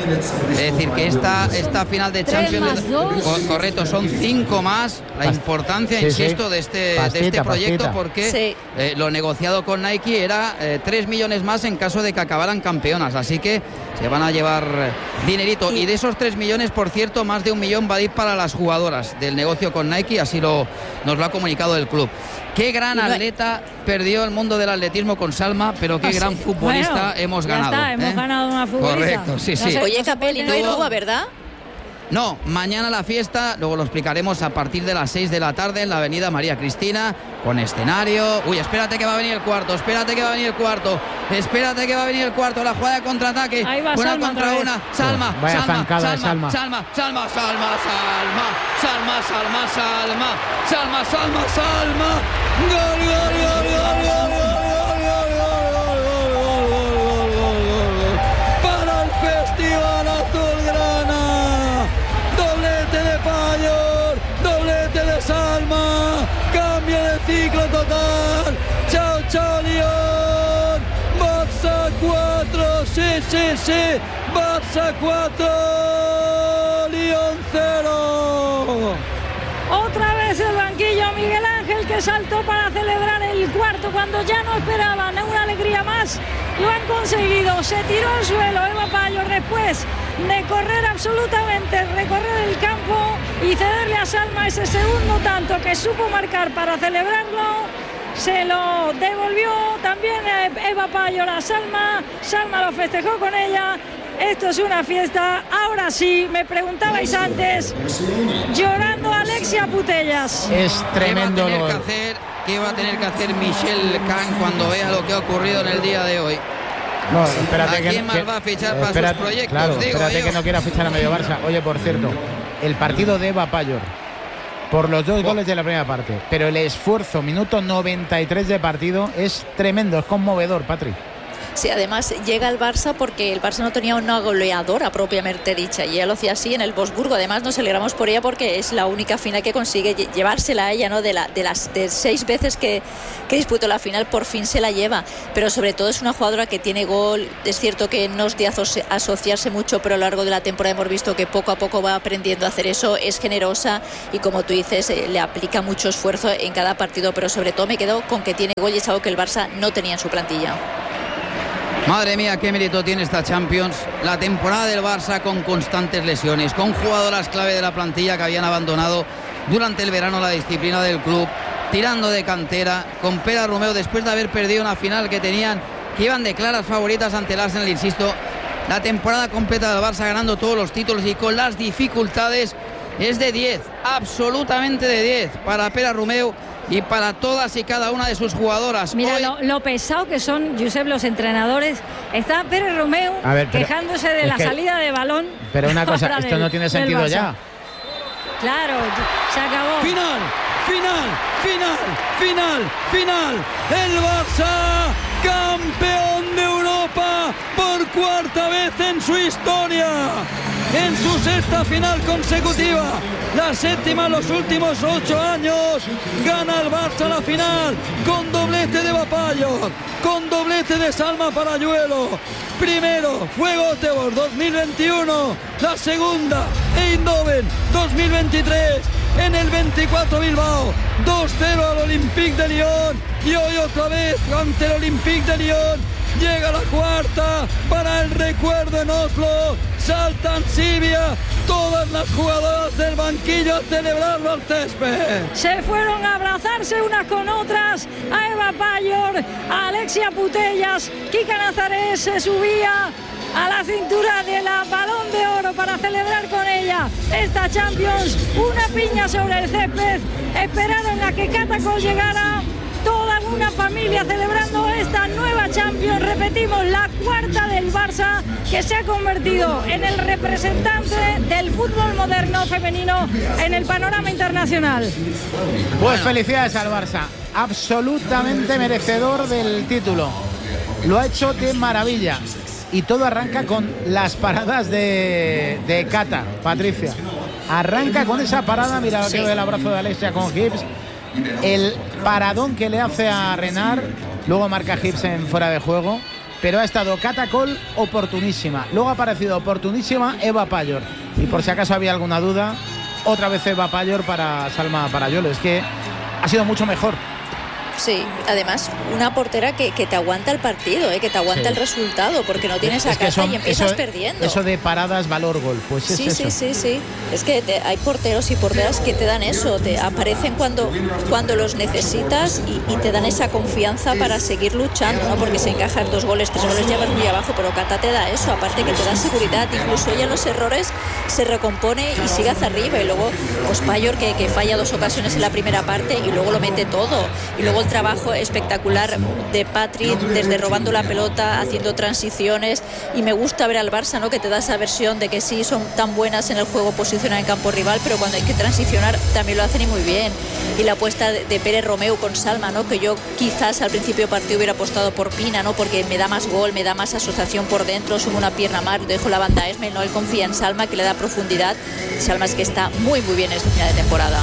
Es decir, que esta, esta final de Champions, co correcto, son cinco más. La importancia, sí, insisto, sí. de este, pastita, de este proyecto, pastita. porque sí. eh, lo negociado con Nike era eh, tres millones más en caso de que acabaran campeonas. Así que se van a llevar dinerito. Y, y de esos tres millones, por cierto, más de un millón va a ir para las jugadoras del negocio con Nike, así lo, nos lo ha comunicado el club. Qué gran atleta perdió el mundo del atletismo con Salma, pero qué ah, gran sí. futbolista bueno, hemos ganado. Ya está, hemos ¿eh? ganado una futbolista. Correcto, sí, sí. No sé, oye, Capelli, no hay Rúa, ¿verdad? No, mañana la fiesta, luego lo explicaremos a partir de las seis de la tarde en la avenida María Cristina, con escenario. Uy, espérate que va a venir el cuarto, espérate que va a venir el cuarto, espérate que va a venir el cuarto, la jugada de contraataque, una Salma contra una, Salma, Vaya Salma, Salma, Salma, Salma, Salma, Salma, Salma, Salma, Salma, Salma, Salma, Salma, Salma, Salma, gol, gol, gol, gol, gol, gol. Ciclo total, chao, chao, Lyon, Barça cuatro, sí, sí, sí, Barça cuatro, Lyon cero. Otra vez el banquillo, Miguel Ángel, que saltó para celebrar el cuarto cuando ya no esperaban una alegría más. Lo han conseguido, se tiró al suelo Eva Payor después de correr absolutamente, recorrer el campo y cederle a Salma ese segundo tanto que supo marcar para celebrarlo. Se lo devolvió también Eva Payor a Salma, Salma lo festejó con ella. Esto es una fiesta. Ahora sí, me preguntabais antes, llorando Alexia Putellas. Es tremendo. ¿Qué va a tener que hacer, qué va a tener que hacer Michelle Kahn cuando vea lo que ha ocurrido en el día de hoy? No, espérate ¿A quién que, más que, va a fichar espérate, para sus proyectos? Claro, digo espérate yo. que no quiera fichar a medio Barça. Oye, por cierto, el partido de Eva Payor, por los dos oh. goles de la primera parte, pero el esfuerzo, minuto noventa y tres de partido, es tremendo, es conmovedor, Patri. Sí, además llega al Barça porque el Barça no tenía una goleadora propiamente dicha y ella lo hacía así en el Wolfsburgo. Además nos alegramos por ella porque es la única final que consigue llevársela a ella, ¿no? De, la, de las de seis veces que, que disputó la final, por fin se la lleva. Pero sobre todo es una jugadora que tiene gol. Es cierto que no es de asociarse mucho, pero a lo largo de la temporada hemos visto que poco a poco va aprendiendo a hacer eso. Es generosa y, como tú dices, eh, le aplica mucho esfuerzo en cada partido, pero sobre todo me quedo con que tiene gol y es algo que el Barça no tenía en su plantilla. Madre mía, qué mérito tiene esta Champions. La temporada del Barça con constantes lesiones, con jugadoras clave de la plantilla que habían abandonado durante el verano la disciplina del club, tirando de cantera, con Pere Romeu después de haber perdido una final que tenían, que iban de claras favoritas ante el Arsenal, insisto. La temporada completa del Barça ganando todos los títulos y con las dificultades es de diez, absolutamente de diez para Pere Romeu y para todas y cada una de sus jugadoras. Mira, Hoy... lo, lo pesado que son, Josep, los entrenadores. Está Pere Romeu ver, quejándose de la que, salida de balón. Pero una cosa, esto del, no tiene sentido ya. Claro, se acabó. Final, final, final, final, final. El Barça, campeón de Europa por cuarta vez en su historia. En su sexta final consecutiva, la séptima en los últimos ocho años, gana el Barça la final con doblete de Bapallo, con doblete de Salma Parayuelo. Primero fue Göteborg dos mil veintiuno, la segunda Eindhoven dos mil veintitrés, en el veinticuatro Bilbao dos cero al Olympique de Lyon y hoy otra vez ante el Olympique de Lyon. Llega la cuarta para el recuerdo en Oslo. Saltan Sibia, todas las jugadoras del banquillo a celebrarlo al césped. Se fueron a abrazarse unas con otras. A Eva Payor, a Alexia Putellas, Kika Nazaret se subía a la cintura de la Balón de Oro para celebrar con ella esta Champions. Una piña sobre el césped. Esperaron a que Catacol llegara. Toda una familia celebrando esta nueva Champions. Repetimos, la cuarta del Barça, que se ha convertido en el representante del fútbol moderno femenino en el panorama internacional. Pues felicidades al Barça, absolutamente merecedor del título. Lo ha hecho de maravilla. Y todo arranca con las paradas de, de Cata, Patricia. Arranca con esa parada, mira sí. El abrazo de Alexia con Gibbs. El paradón que le hace a Renard, luego marca Gibbs en fuera de juego, pero ha estado Catacol oportunísima, luego ha aparecido oportunísima Eva Payor, y por si acaso había alguna duda, otra vez Eva Payor para Salma Parayuelo. Es que ha sido mucho mejor. Sí, además una portera que, que te aguanta el partido, ¿eh? Que te aguanta sí. el resultado, porque no tienes a Cata y empiezas eso, perdiendo. Eso de paradas, valor, gol, pues es sí, eso. Sí, sí, sí, es que te, hay porteros y porteras que te dan eso, te aparecen cuando, cuando los necesitas y, y te dan esa confianza para seguir luchando, ¿no? Porque se encajan dos goles, tres goles ya vas muy abajo, pero Cata te da eso, aparte que te da seguridad, incluso ella en los errores se recompone y sigue hacia arriba, y luego pues Payor que, que falla dos ocasiones en la primera parte y luego lo mete todo, y luego el trabajo espectacular de Patri desde robando la pelota, haciendo transiciones, y me gusta ver al Barça, ¿no? Que te da esa versión de que sí son tan buenas en el juego posicionar en campo rival, pero cuando hay que transicionar también lo hacen y muy bien. Y la apuesta de, de Pere Romeu con Salma, ¿no? Que yo quizás al principio del partido hubiera apostado por Pina, ¿no? Porque me da más gol, me da más asociación por dentro, subo una pierna más, dejo la banda Esme, no, él confía en Salma, que le da profundidad. Salma es que está muy muy bien en este final de temporada.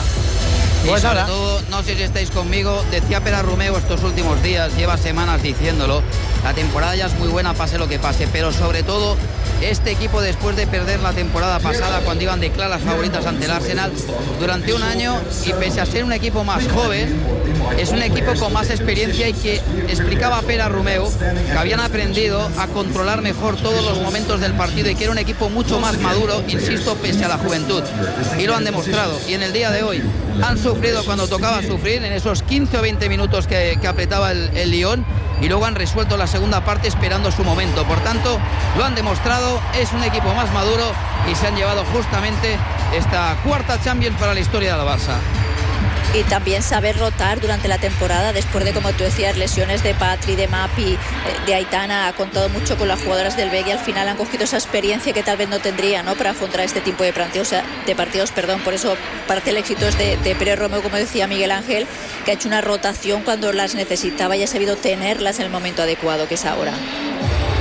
Y pues sobre todo, no sé si estáis conmigo, decía Pere Romeu estos últimos días, lleva semanas diciéndolo, la temporada ya es muy buena, pase lo que pase, pero sobre todo este equipo, después de perder la temporada pasada cuando iban de claras favoritas ante el Arsenal durante un año, y pese a ser un equipo más joven, es un equipo con más experiencia, y que explicaba Pere Romeu que habían aprendido a controlar mejor todos los momentos del partido y que era un equipo mucho más maduro, insisto, pese a la juventud, y lo han demostrado. Y en el día de hoy han sufrido cuando tocaba sufrir, en esos quince o veinte minutos que, que apretaba el, el Lyon, y luego han resuelto la segunda parte esperando su momento. Por tanto, lo han demostrado, es un equipo más maduro y se han llevado justamente esta cuarta Champions para la historia del Barça. Y también saber rotar durante la temporada, después de, como tú decías, lesiones de Patri, de Mapi, de Aitana. Ha contado mucho con las jugadoras del B E G y al final han cogido esa experiencia que tal vez no tendría, ¿no? Para afrontar este tipo de partidos, o sea, de partidos, perdón. Por eso parte del éxito es de, de Pere Romeu, como decía Miguel Ángel, que ha hecho una rotación cuando las necesitaba y ha sabido tenerlas en el momento adecuado, que es ahora.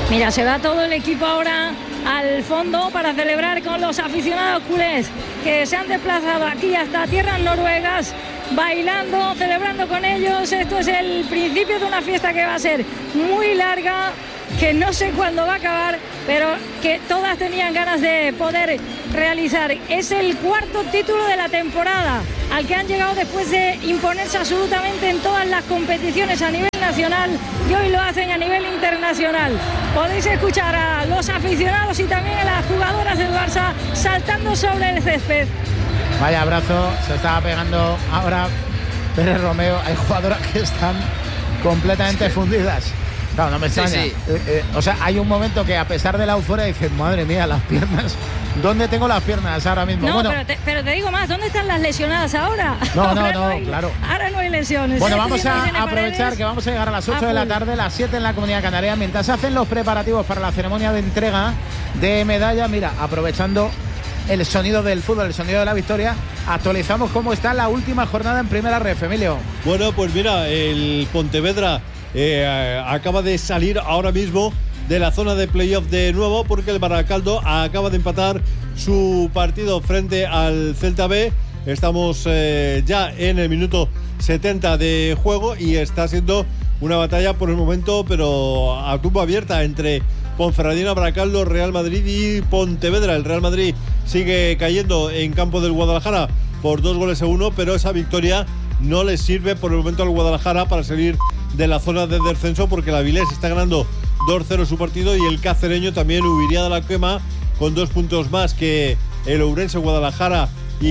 Mira, se va todo el equipo ahora al fondo para celebrar con los aficionados culés que se han desplazado aquí hasta tierras noruegas, bailando, celebrando con ellos. Esto es el principio de una fiesta que va a ser muy larga, que no sé cuándo va a acabar, pero que todas tenían ganas de poder realizar. Es el cuarto título de la temporada al que han llegado después de imponerse absolutamente en todas las competiciones a nivel nacional, y hoy lo hacen a nivel internacional. Podéis escuchar a los aficionados y también a las jugadoras del Barça saltando sobre el césped. Vaya abrazo, se estaba pegando ahora Pérez Romeo. Hay jugadoras que están completamente sí. fundidas. Claro, no me extraña. Sí, sí. Eh, eh, o sea, hay un momento que a pesar de la euforia dices, madre mía, las piernas. ¿Dónde tengo las piernas ahora mismo? No, bueno, pero, te, pero te digo más, ¿dónde están las lesionadas ahora? No, no, ahora no, no hay, claro. Ahora no hay lesiones. Bueno, vamos a aprovechar Paredes, que vamos a llegar a las ocho de la tarde, las siete en la Comunidad Canaria, mientras hacen los preparativos para la ceremonia de entrega de medalla. Mira, aprovechando el sonido del fútbol, el sonido de la victoria, actualizamos cómo está la última jornada en Primera Ref, Emilio. Bueno, pues mira, el Pontevedra eh, acaba de salir ahora mismo de la zona de playoff de nuevo, porque el Baracaldo acaba de empatar su partido frente al Celta B. Estamos eh, ya en el minuto setenta de juego y está siendo una batalla por el momento, pero a tumba abierta, entre Ponferradina, Baracaldo, Real Madrid y Pontevedra. El Real Madrid sigue cayendo en campo del Guadalajara por dos goles a uno, pero esa victoria no le sirve por el momento al Guadalajara para salir de la zona de descenso, porque la Avilés está ganando dos cero su partido y el cacereño también huiría de la quema con dos puntos más que el Ourense, Guadalajara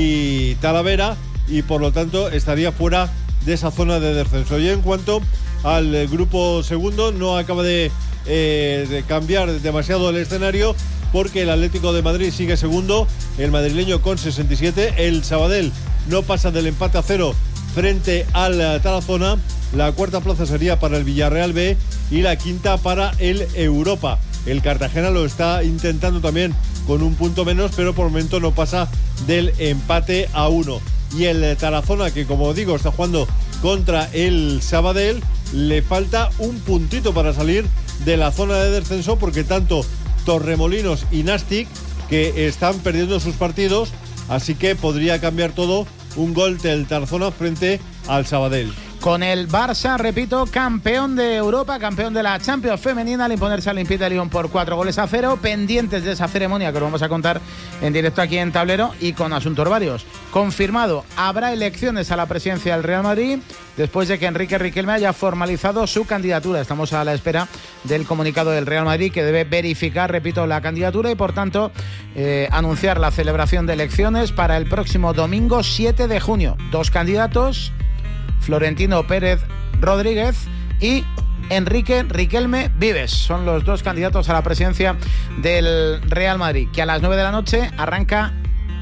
y Talavera, y por lo tanto estaría fuera de esa zona de descenso. Y en cuanto al grupo segundo, no acaba de, eh, de cambiar demasiado el escenario, porque el Atlético de Madrid sigue segundo, el madrileño con sesenta y siete, el Sabadell no pasa del empate a cero frente al Tarazona. La cuarta plaza sería para el Villarreal B y la quinta para el Europa. El Cartagena lo está intentando también con un punto menos, pero por el momento no pasa del empate a uno. Y el Tarazona, que como digo está jugando contra el Sabadell, le falta un puntito para salir de la zona de descenso, porque tanto Torremolinos y Nastic que están perdiendo sus partidos, así que podría cambiar todo un gol del Tarazona frente al Sabadell. Con el Barça, repito, campeón de Europa, campeón de la Champions femenina, al imponerse al Olympique de Lyon por cuatro goles a cero, pendientes de esa ceremonia que os vamos a contar en directo aquí en Tablero y con asuntos varios. Confirmado, habrá elecciones a la presidencia del Real Madrid después de que Enrique Riquelme haya formalizado su candidatura. Estamos a la espera del comunicado del Real Madrid, que debe verificar, repito, la candidatura y por tanto eh, anunciar la celebración de elecciones para el próximo domingo siete de junio. Dos candidatos: Florentino Pérez Rodríguez y Enrique Riquelme Vives. Son los dos candidatos a la presidencia del Real Madrid, que a las nueve de la noche arranca,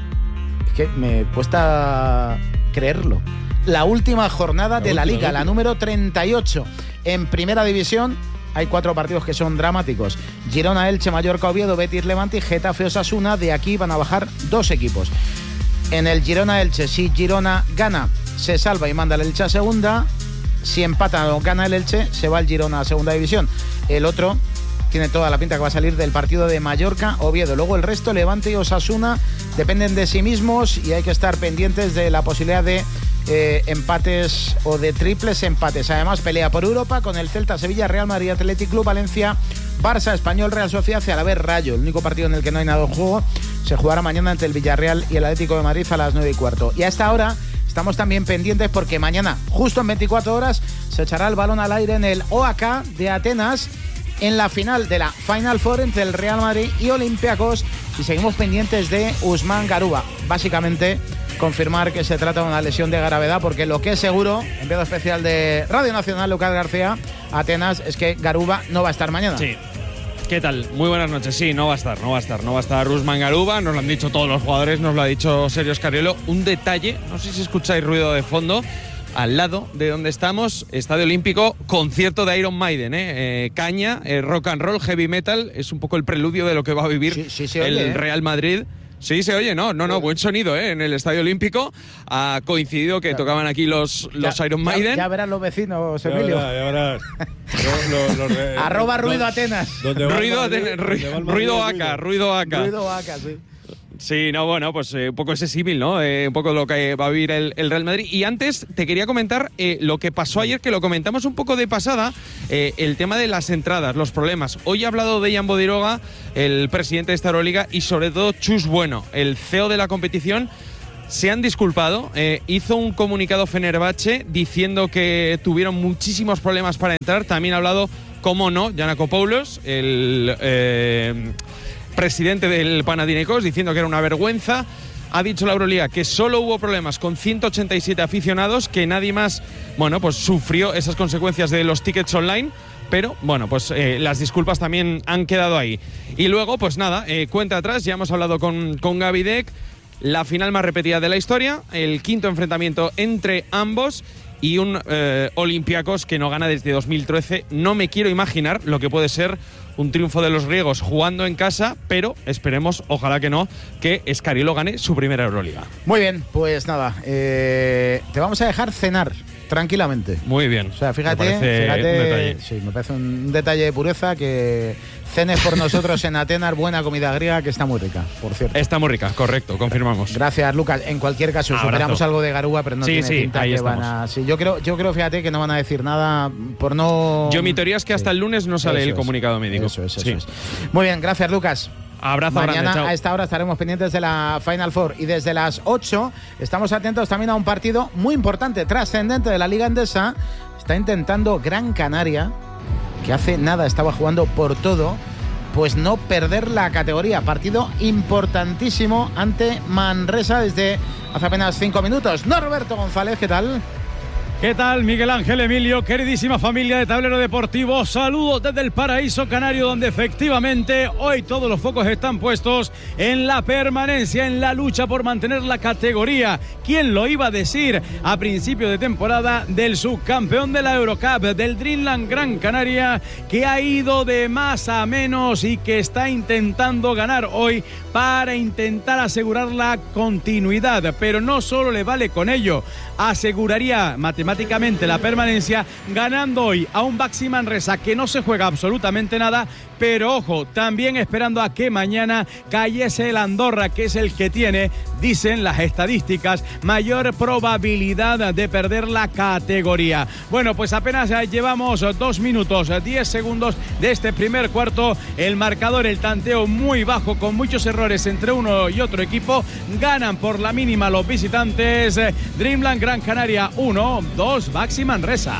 es que me cuesta creerlo, la última jornada de la Liga, la número treinta y ocho. En Primera División hay cuatro partidos que son dramáticos: Girona, Elche, Mallorca, Oviedo, Betis, Levante y Getafe, Osasuna. De aquí van a bajar dos equipos. En el Girona-Elche, si Girona gana, se salva y manda el Elche a segunda. Si empata o gana el Elche, se va el Girona a segunda división. El otro tiene toda la pinta que va a salir del partido de Mallorca-Oviedo. Luego el resto, Levante y Osasuna, dependen de sí mismos y hay que estar pendientes de la posibilidad de eh, empates o de triples empates. Además, pelea por Europa con el Celta, Sevilla, Real Madrid, Athletic Club, Valencia, Barça, Español, Real Sociedad y a la vez Rayo. El único partido en el que no hay nada en juego se jugará mañana entre el Villarreal y el Atlético de Madrid a las nueve y cuarto. Y a esta hora estamos también pendientes porque mañana, justo en veinticuatro horas, se echará el balón al aire en el O A K de Atenas, en la final de la Final Four entre el Real Madrid y Olympiacos, y seguimos pendientes de Usman Garuba. Básicamente confirmar que se trata de una lesión de gravedad, porque lo que es seguro, enviado especial de Radio Nacional, Lucas García, Atenas, es que Garuba no va a estar mañana. Sí. ¿Qué tal? Muy buenas noches. Sí, no va a estar, no va a estar. No va a estar Usman Garuba, nos lo han dicho todos los jugadores, nos lo ha dicho Sergio Scariolo. Un detalle, no sé si escucháis ruido de fondo, al lado de donde estamos, Estadio Olímpico, concierto de Iron Maiden, ¿eh? Eh, caña, eh, rock and roll, heavy metal, es un poco el preludio de lo que va a vivir sí, sí, sí, el oye, ¿eh? Real Madrid Sí, se oye, no, no, no, buen sonido, ¿eh? En el Estadio Olímpico ha coincidido que tocaban aquí los, los ya, Iron Maiden. Ya, ya verán los vecinos, Emilio. Ya verás, ya verás. Lo, lo, lo, lo, Arroba lo, ruido Atenas. Ruido, Atenas, ruido, ruido acá, ruido acá. Ruido acá, sí. Sí, no, bueno, pues eh, un poco ese símil, ¿no? Eh, un poco lo que va a vivir el, el Real Madrid. Y antes te quería comentar eh, lo que pasó ayer, que lo comentamos un poco de pasada, eh, el tema de las entradas, los problemas. Hoy ha hablado Dejan Bodiroga, el presidente de esta Euroliga, y sobre todo Chus Bueno, el C E O de la competición. Se han disculpado, eh, hizo un comunicado Fenerbahce diciendo que tuvieron muchísimos problemas para entrar. También ha hablado, cómo no, Giannakopoulos, el... Eh, presidente del Panathinaikos, diciendo que era una vergüenza. Ha dicho la Euroliga que solo hubo problemas con ciento ochenta y siete aficionados, que nadie más, bueno, pues sufrió esas consecuencias de los tickets online, pero bueno, pues eh, las disculpas también han quedado ahí. Y luego, pues nada, eh, cuenta atrás, ya hemos hablado con, con Gaby Deck, la final más repetida de la historia, el quinto enfrentamiento entre ambos y un eh, Olympiacos que no gana desde dos mil trece. No me quiero imaginar lo que puede ser un triunfo de los griegos jugando en casa, pero esperemos, ojalá que no, que Escariolo gane su primera Euroliga. Muy bien, pues nada, eh, te vamos a dejar cenar tranquilamente. Muy bien. O sea, fíjate, me parece fíjate, un detalle. Sí, me parece un detalle de pureza que cenes por nosotros en Atenas, buena comida griega que está muy rica, por cierto. Está muy rica, correcto, confirmamos. Gracias, Lucas. En cualquier caso, Abrazo. Superamos algo de Garúa, pero no sí, tiene sí, pinta ahí que estamos. van a... Sí, yo creo, yo creo, fíjate, que no van a decir nada por no... Yo mi teoría es que hasta sí. el lunes no sale Eso el comunicado es. médico. Eso es, eso sí. es. Muy bien, gracias, Lucas. Abrazo Mañana grande, chao. a esta hora estaremos pendientes de la Final Four y desde las ocho estamos atentos también a un partido muy importante, trascendente de la Liga Endesa. Está intentando Gran Canaria, que hace nada estaba jugando por todo, pues no perder la categoría. Partido importantísimo ante Manresa desde hace apenas cinco minutos. Norberto González, ¿qué tal? ¿Qué tal, Miguel Ángel, Emilio? Queridísima familia de Tablero Deportivo, saludos desde el paraíso canario, donde efectivamente hoy todos los focos están puestos en la permanencia, en la lucha por mantener la categoría. ¿Quién lo iba a decir a principio de temporada del subcampeón de la Eurocup, del Dreamland Gran Canaria, que ha ido de más a menos y que está intentando ganar hoy para intentar asegurar la continuidad? Pero no solo le vale con ello, aseguraría matemáticamente la permanencia ganando hoy a un Baxi Manresa que no se juega absolutamente nada, pero ojo, también esperando a que mañana cayese el Andorra, que es el que tiene, dicen las estadísticas, mayor probabilidad de perder la categoría. Bueno, pues apenas llevamos dos minutos, diez segundos de este primer cuarto. El marcador, el tanteo muy bajo, con muchos errores entre uno y otro equipo. Ganan por la mínima los visitantes. Dreamland Gran Canaria uno, dos Baxi Manresa.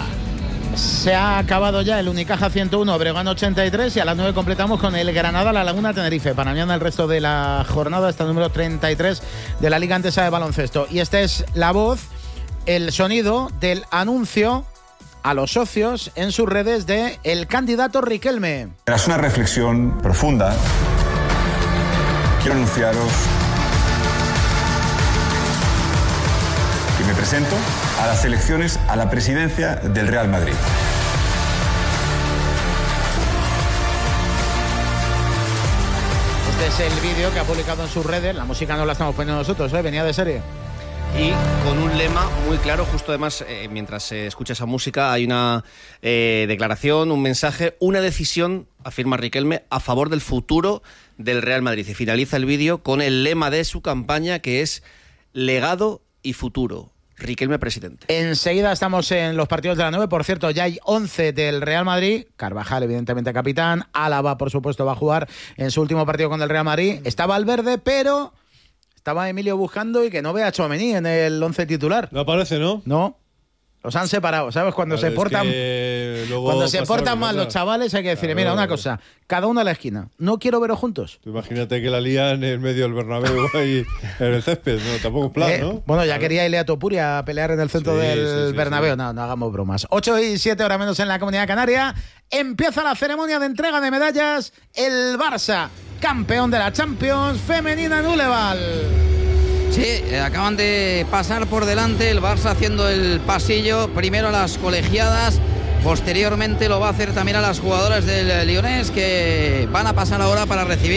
Se ha acabado ya el Unicaja ciento uno, Breogán ochenta y tres, y a las nueve completamos con el Granada La Laguna Tenerife. Para mañana el resto de la jornada está el número treinta y tres de la Liga Endesa de Baloncesto. Y esta es la voz, el sonido del anuncio a los socios en sus redes de el candidato Riquelme. Tras una reflexión profunda, quiero anunciaros que me presento a las elecciones a la presidencia del Real Madrid. Este es el vídeo que ha publicado en sus redes. La música no la estamos poniendo nosotros, ¿eh? Venía de serie. Y con un lema muy claro, justo además, eh, mientras se escucha esa música, hay una eh, declaración, un mensaje, una decisión, afirma Riquelme, a favor del futuro del Real Madrid. Y finaliza el vídeo con el lema de su campaña, que es legado y futuro. Riquelme presidente. Enseguida estamos en los partidos de la nueve. Por cierto, ya hay once del Real Madrid. Carvajal, evidentemente, capitán. Álava, por supuesto, va a jugar en su último partido con el Real Madrid. Está Valverde, pero estaba Emilio buscando y que no vea a Tchouaméni en el once titular. No aparece, ¿no? No. Los han separado, ¿sabes? Cuando Vale, se portan, cuando se portan mal los chavales, hay que decirle, claro, mira, una claro. cosa, cada uno a la esquina. No quiero veros juntos. Tú imagínate que la lían en el medio del Bernabéu ahí en el césped, ¿no? Tampoco es plan, Eh, ¿no? Bueno, ya Claro. quería Ilea Topuria a pelear en el centro Sí, del sí, sí, Bernabéu. sí. No, no hagamos bromas. ocho y siete, hora menos en la Comunidad Canaria. Empieza la ceremonia de entrega de medallas. El Barça, campeón de la Champions femenina en Uleval. Sí, eh, acaban de pasar por delante el Barça haciendo el pasillo, primero a las colegiadas, posteriormente lo va a hacer también a las jugadoras del Lyonés, que van a pasar ahora para recibir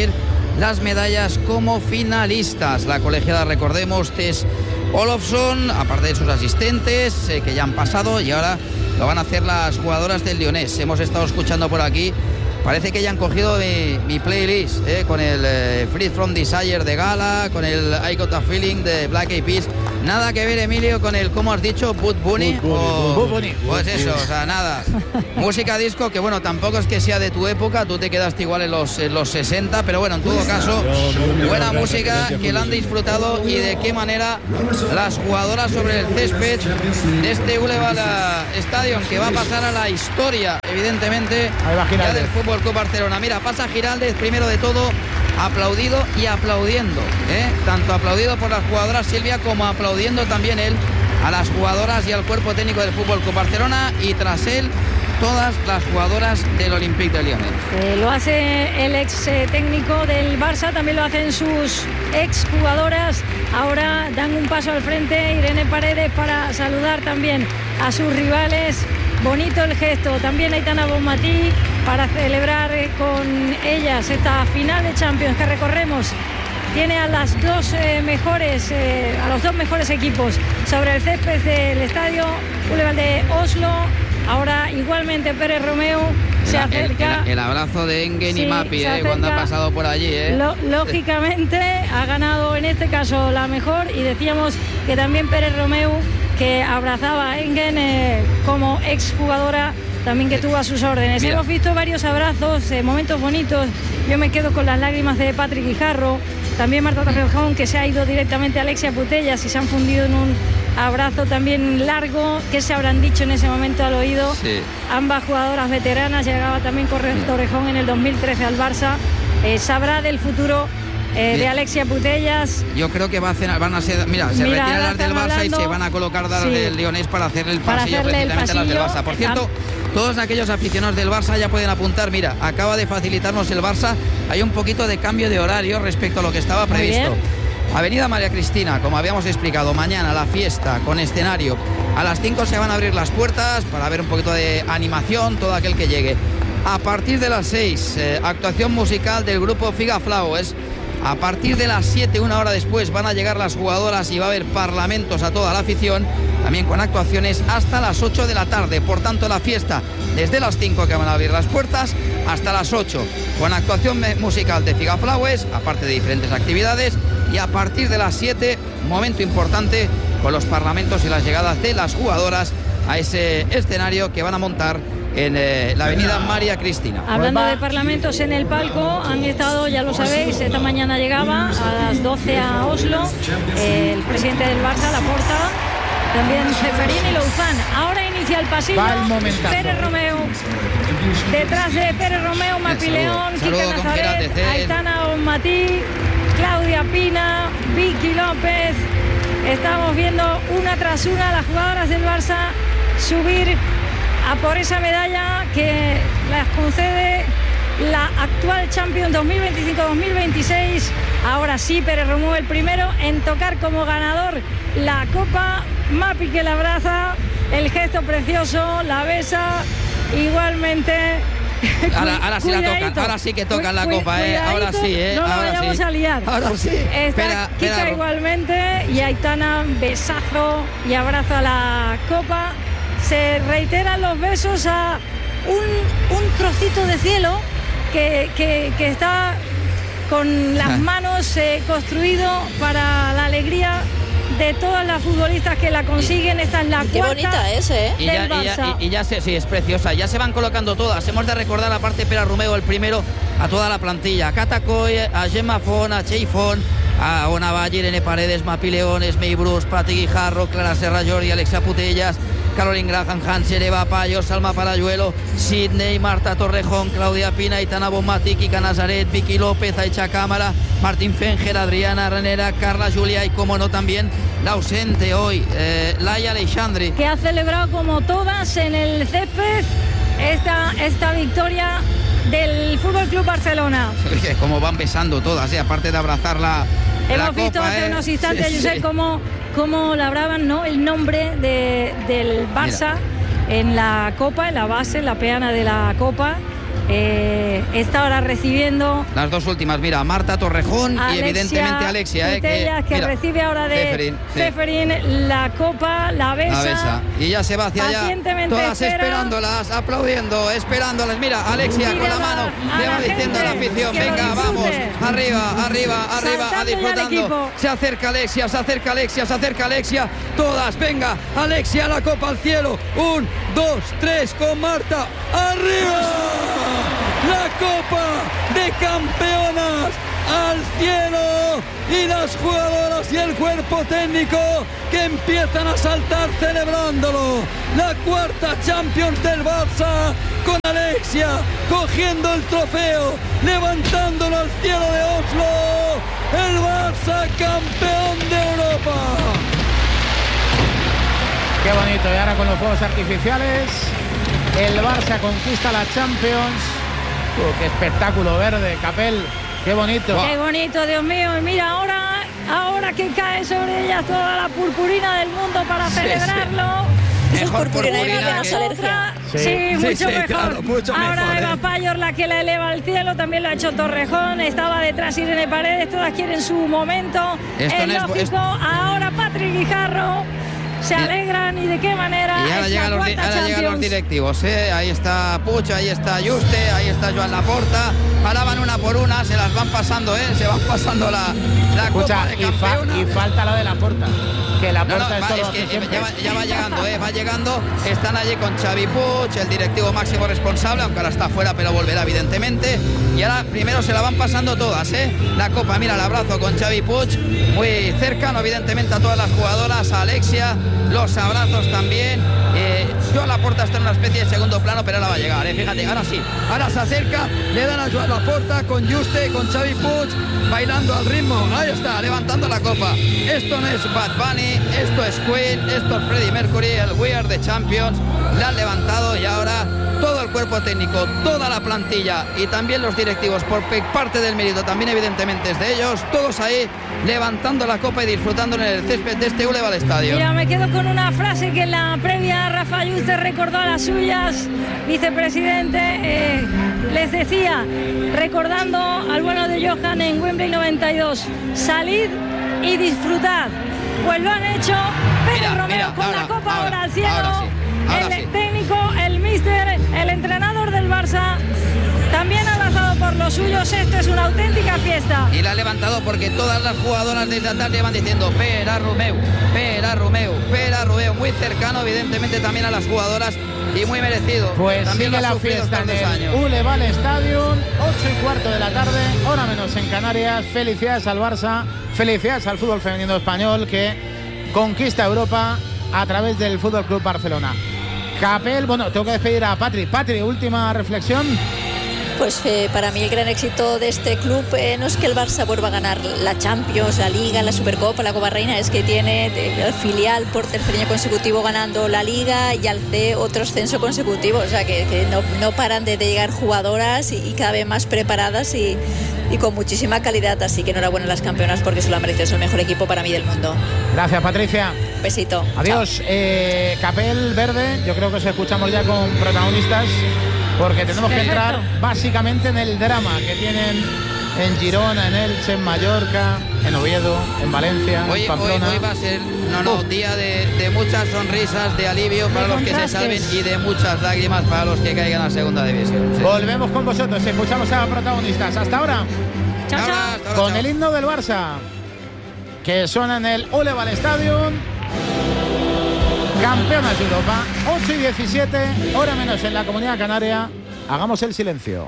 las medallas como finalistas. La colegiada, recordemos, Tess Olofsson, aparte de sus asistentes eh, que ya han pasado, y ahora lo van a hacer las jugadoras del Lyonés. Hemos estado escuchando por aquí, parece que ya han cogido mi, mi playlist eh, con el eh, Free From Desire de Gala, con el I Got a Feeling de Black Eyed Peas. Nada que ver, Emilio, con el, ¿cómo has dicho? Bud Bunny. Bud Bunny, o, Bud Bunny. Pues eso, o sea, nada. Música disco que, bueno, tampoco es que sea de tu época, tú te quedaste igual en los, en los sesenta, pero bueno, en todo caso, buena música que la han disfrutado, y de qué manera las jugadoras sobre el césped de este Ulleval Stadium, que va a pasar a la historia, evidentemente, ya del Fútbol Club Barcelona. Mira, pasa Giraldez primero de todo, aplaudido y aplaudiendo, ¿eh? Tanto aplaudido por las jugadoras, Silvia, como aplaudiendo también él a las jugadoras y al cuerpo técnico del Fútbol Club Barcelona, y tras él todas las jugadoras del Olympique de Lyon. Eh, lo hace el ex eh, técnico del Barça, también lo hacen sus ex jugadoras. Ahora dan un paso al frente Irene Paredes para saludar también a sus rivales. Bonito el gesto, también Aitana Bonmatí para celebrar eh, con ellas esta final de Champions que recorremos. Tiene a las dos eh, mejores, eh, a los dos mejores equipos sobre el césped del estadio Ulleval de Oslo. Ahora igualmente Pérez Romeu se el, acerca. El, el, el abrazo de Engen sí, y Mapi eh, cuando ha pasado por allí. Eh. Lo, lógicamente ha ganado en este caso la mejor, y decíamos que también Pérez Romeu, que abrazaba a Engen eh, como exjugadora, también que tuvo a sus órdenes. Mira. Hemos visto varios abrazos, eh, momentos bonitos. Yo me quedo con las lágrimas de Patrick Guijarro, también Marta Torrejón, que se ha ido directamente a Alexia Putellas y se han fundido en un abrazo también largo. ¿Qué se habrán dicho en ese momento al oído? Sí. Ambas jugadoras veteranas, llegaba también Torrejón en el dos mil trece al Barça. Eh, sabrá del futuro Eh, de Alexia Putellas. Yo creo que va a cenar, van a ser, mira, se mira, retiran las del Barça hablando, y se van a colocar las sí, del Lyonés para hacerle el para pasillo hacerle precisamente el a las del Barça. Por cierto, todos aquellos aficionados del Barça ya pueden apuntar. Mira, acaba de facilitarnos el Barça. Hay un poquito de cambio de horario respecto a lo que estaba previsto. Avenida María Cristina, como habíamos explicado, mañana la fiesta con escenario. A las cinco se van a abrir las puertas para ver un poquito de animación, todo aquel que llegue. A partir de las seis, eh, actuación musical del grupo Figa Flowers. A partir de las siete, una hora después, van a llegar las jugadoras y va a haber parlamentos a toda la afición, también con actuaciones hasta las ocho de la tarde. Por tanto, la fiesta desde las cinco, que van a abrir las puertas, hasta las ocho, con actuación musical de Figa Flowers, aparte de diferentes actividades, y a partir de las siete, momento importante con los parlamentos y las llegadas de las jugadoras a ese escenario que van a montar en eh, la avenida María Cristina. Hablando de parlamentos en el palco, han estado, ya lo sabéis, esta mañana llegaba a las doce a Oslo eh, el presidente del Barça, Laporta, también Ceferín y Louzán. Ahora inicia el pasillo Pérez Romeu, detrás de Pérez Romeu, Mapi León, Quique Nazaret, Aitana Bonmatí, Claudia Pina, Vicky López. Estamos viendo una tras una a las jugadoras del Barça subir a por esa medalla que las concede la actual Champions dos mil veinticinco dos mil veintiséis. Ahora sí, Pérez Romeu el primero en tocar como ganador la copa. Mapi que la abraza, el gesto precioso, la besa igualmente. Ahora, ahora sí la tocan, ahora sí que tocan la copa, eh. Ahora sí, eh. No la ahora vayamos sí. a liar. Ahora sí. Está espera, Kika espera. igualmente, y Aitana, besazo y abrazo a la copa. Se reiteran los besos a un, un trocito de cielo que, que, que está con las manos eh, construido para la alegría de todas las futbolistas que la consiguen. Esta es la Qué cuarta bonita es, ¿eh? Y ya, y, ya, y, y ya se, sí, es preciosa. Ya se van colocando todas. Hemos de recordar, aparte Pérez Romeu, el primero, a toda la plantilla. A Cata Coy, a Gemma Font, a Chey Font, a Ona Valle, Irene Paredes, Mapi León, May Bruce, Patrick Guijarro, Clara Serra Jordi, Alexia Putellas, Caroline Graham, Hansen, Eva Payos, Salma Parayuelo, Sidney, Marta Torrejón, Claudia Pina, Aitana Bonmatí, Kika Nazaret, Vicky López, Aicha Cámara, Martín Fenger, Adriana Renera, Carla Julia y, como no, también la ausente hoy, eh, Laia Aleixandri, que ha celebrado como todas en el césped esta, esta victoria del Fútbol Club Barcelona. Como van besando todas, ¿eh? Aparte de abrazarla. Hemos la visto copa, hace ¿eh? unos instantes, sí, Josep, sí. cómo, cómo labraban, ¿no?, el nombre de, del Barça. Mira. En la copa, en la base, en la peana de la copa. eh, está ahora recibiendo las dos últimas, mira, Marta Torrejón Alexia, y evidentemente Alexia, eh, que, que mira, recibe ahora de Ceferín, sí. Ceferín la copa, la besa, la besa. Y ya se va hacia allá, todas espera. esperándolas, aplaudiendo, esperándolas. Mira, Alexia con la mano le va diciendo a la afición, venga, vamos, arriba, arriba, arriba, a disfrutando. Se acerca Alexia, se acerca Alexia, se acerca Alexia, todas, venga, Alexia, la copa al cielo, un, dos, tres, con Marta, arriba, la copa de campeonas al cielo, y las jugadoras y el cuerpo técnico que empiezan a saltar celebrándolo. La cuarta Champions del Barça, con Alexia cogiendo el trofeo, levantándolo al cielo de Oslo. El Barça campeón de Europa. Qué bonito. Y ahora con los fuegos artificiales, el Barça conquista la Champions. Oh, qué espectáculo verde, Capel. Qué bonito. Qué bonito, Dios mío. Y mira, ahora, ahora que cae sobre ellas toda la purpurina del mundo para sí, celebrarlo. Sí. Eso es purpurina, purpurina que nos alergia. Sí, sí, mucho sí, mejor. Claro, mucho ahora mejor, Eva ¿eh? Payor, la que la eleva al cielo, también lo ha hecho Torrejón. Estaba detrás Irene Paredes, todas quieren su momento. Esto es no lógico. Es... Ahora Patrick Guijarro. Se alegran y de qué manera. Y ahora, llegan los, ahora llegan los directivos, ¿eh? Ahí está Puig, ahí está Juste, ahí está Joan Laporta. Ahora van una por una, se las van pasando, ¿eh? Se van pasando la, la Escucha, copa de y, fa, y falta la de Laporta. Que Laporta no, no, va, es, es que ya va, ya va llegando, ¿eh? Va llegando. Están allí con Xavi Puig, el directivo máximo responsable, aunque ahora está fuera, pero volverá evidentemente. Y ahora primero se la van pasando todas, ¿eh? La copa, mira, el abrazo con Xavi Puig, muy cercano evidentemente a todas las jugadoras, a Alexia. Los abrazos también. Eh, Joan Laporta está en una especie de segundo plano, pero ahora va a llegar, ¿eh? Fíjate, ahora sí. Ahora se acerca, le dan a Joan Laporta con Juste, con Xavi Puig, bailando al ritmo. Ahí está, levantando la copa. Esto no es Bad Bunny, esto es Queen, esto es Freddie Mercury, el We Are the Champions. La han levantado y ahora todo el cuerpo técnico, toda la plantilla y también los directivos, por parte del mérito también evidentemente es de ellos, todos ahí levantando la copa y disfrutando en el césped de este Boulevard Stadium. Mira, me quedo con una frase que en la previa Rafa Yuste recordó a las suyas, vicepresidente, eh, les decía, recordando al bueno de Johan en Wembley noventa y dos, salid y disfrutad. Pues lo han hecho. Pérez Romero mira, con ahora, la copa ahora, ahora al cielo. Ahora sí, ahora el sí. técnico, el míster, el entrenador del Barça también ha abrazado por los suyos. Esto es una auténtica fiesta. Y la ha levantado porque todas las jugadoras desde la tarde van diciendo Pera Romeu, Pera Romeu, Pera Romeu. Muy cercano evidentemente también a las jugadoras y muy merecido. Pues también sigue la fiesta en el Boulevard Stadium, ocho y cuarto de la tarde, hora menos en Canarias. Felicidades al Barça, felicidades al fútbol femenino español que conquista Europa a través del Fútbol Club Barcelona. Capel, bueno, tengo que despedir a Patri. Patri, última reflexión. Pues eh, para mí el gran éxito de este club eh, no es que el Barça vuelva a ganar la Champions, la Liga, la Supercopa, la Copa Reina, es que tiene el filial por tercer año consecutivo ganando la Liga y al C otro ascenso consecutivo, o sea que, que no, no paran de, de llegar jugadoras y, y cada vez más preparadas y, y con muchísima calidad, así que enhorabuena a las campeonas porque se lo han merecido, es el mejor equipo para mí del mundo. Gracias, Patricia. Besito. Adiós. Eh, Capel Verde, yo creo que os escuchamos ya con protagonistas porque tenemos que entrar básicamente en el drama que tienen en Girona, en Elche, en Mallorca, en Oviedo, en Valencia, hoy, en Pamplona. Hoy, hoy va a ser no, no, día de, de muchas sonrisas, de alivio para los que se salven y de muchas lágrimas para los que caigan a segunda división. Sí. Volvemos con vosotros, escuchamos a protagonistas. Hasta ahora. Chao, chao. Ahora, hasta ahora, con chao. el himno del Barça que suena en el Boulevard Stadium. Campeonas de Europa, ocho y diecisiete, hora menos en la Comunidad Canaria. Hagamos el silencio.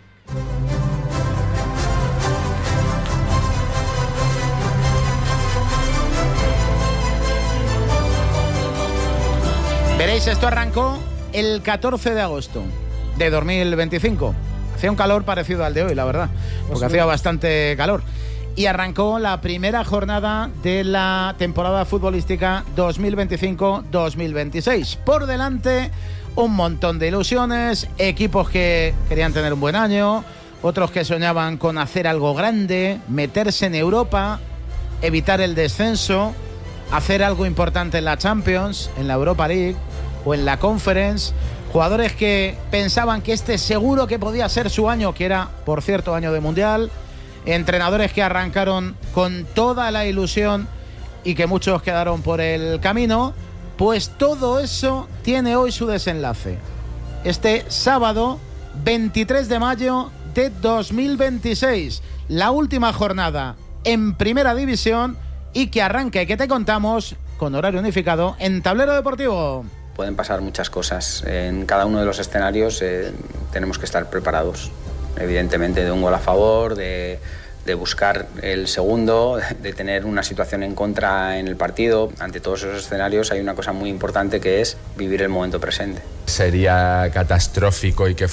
Veréis, esto arrancó el catorce de agosto de dos mil veinticinco. Hacía un calor parecido al de hoy, la verdad, porque hacía bastante calor. Y arrancó la primera jornada de la temporada futbolística dos mil veinticinco dos mil veintiséis. Por delante, un montón de ilusiones, equipos que querían tener un buen año, otros que soñaban con hacer algo grande, meterse en Europa, evitar el descenso, hacer algo importante en la Champions, en la Europa League o en la Conference, jugadores que pensaban que este seguro que podía ser su año, que era, por cierto, año de Mundial, entrenadores que arrancaron con toda la ilusión y que muchos quedaron por el camino, pues todo eso tiene hoy su desenlace. Este sábado veintitrés de mayo de dos mil veintiséis, la última jornada en Primera División y que arranca y que te contamos con horario unificado en Tablero Deportivo. Pueden pasar muchas cosas. En cada uno de los escenarios eh, tenemos que estar preparados. Evidentemente, de un gol a favor, de, de buscar el segundo, de tener una situación en contra en el partido. Ante todos esos escenarios hay una cosa muy importante que es vivir el momento presente. Sería catastrófico y que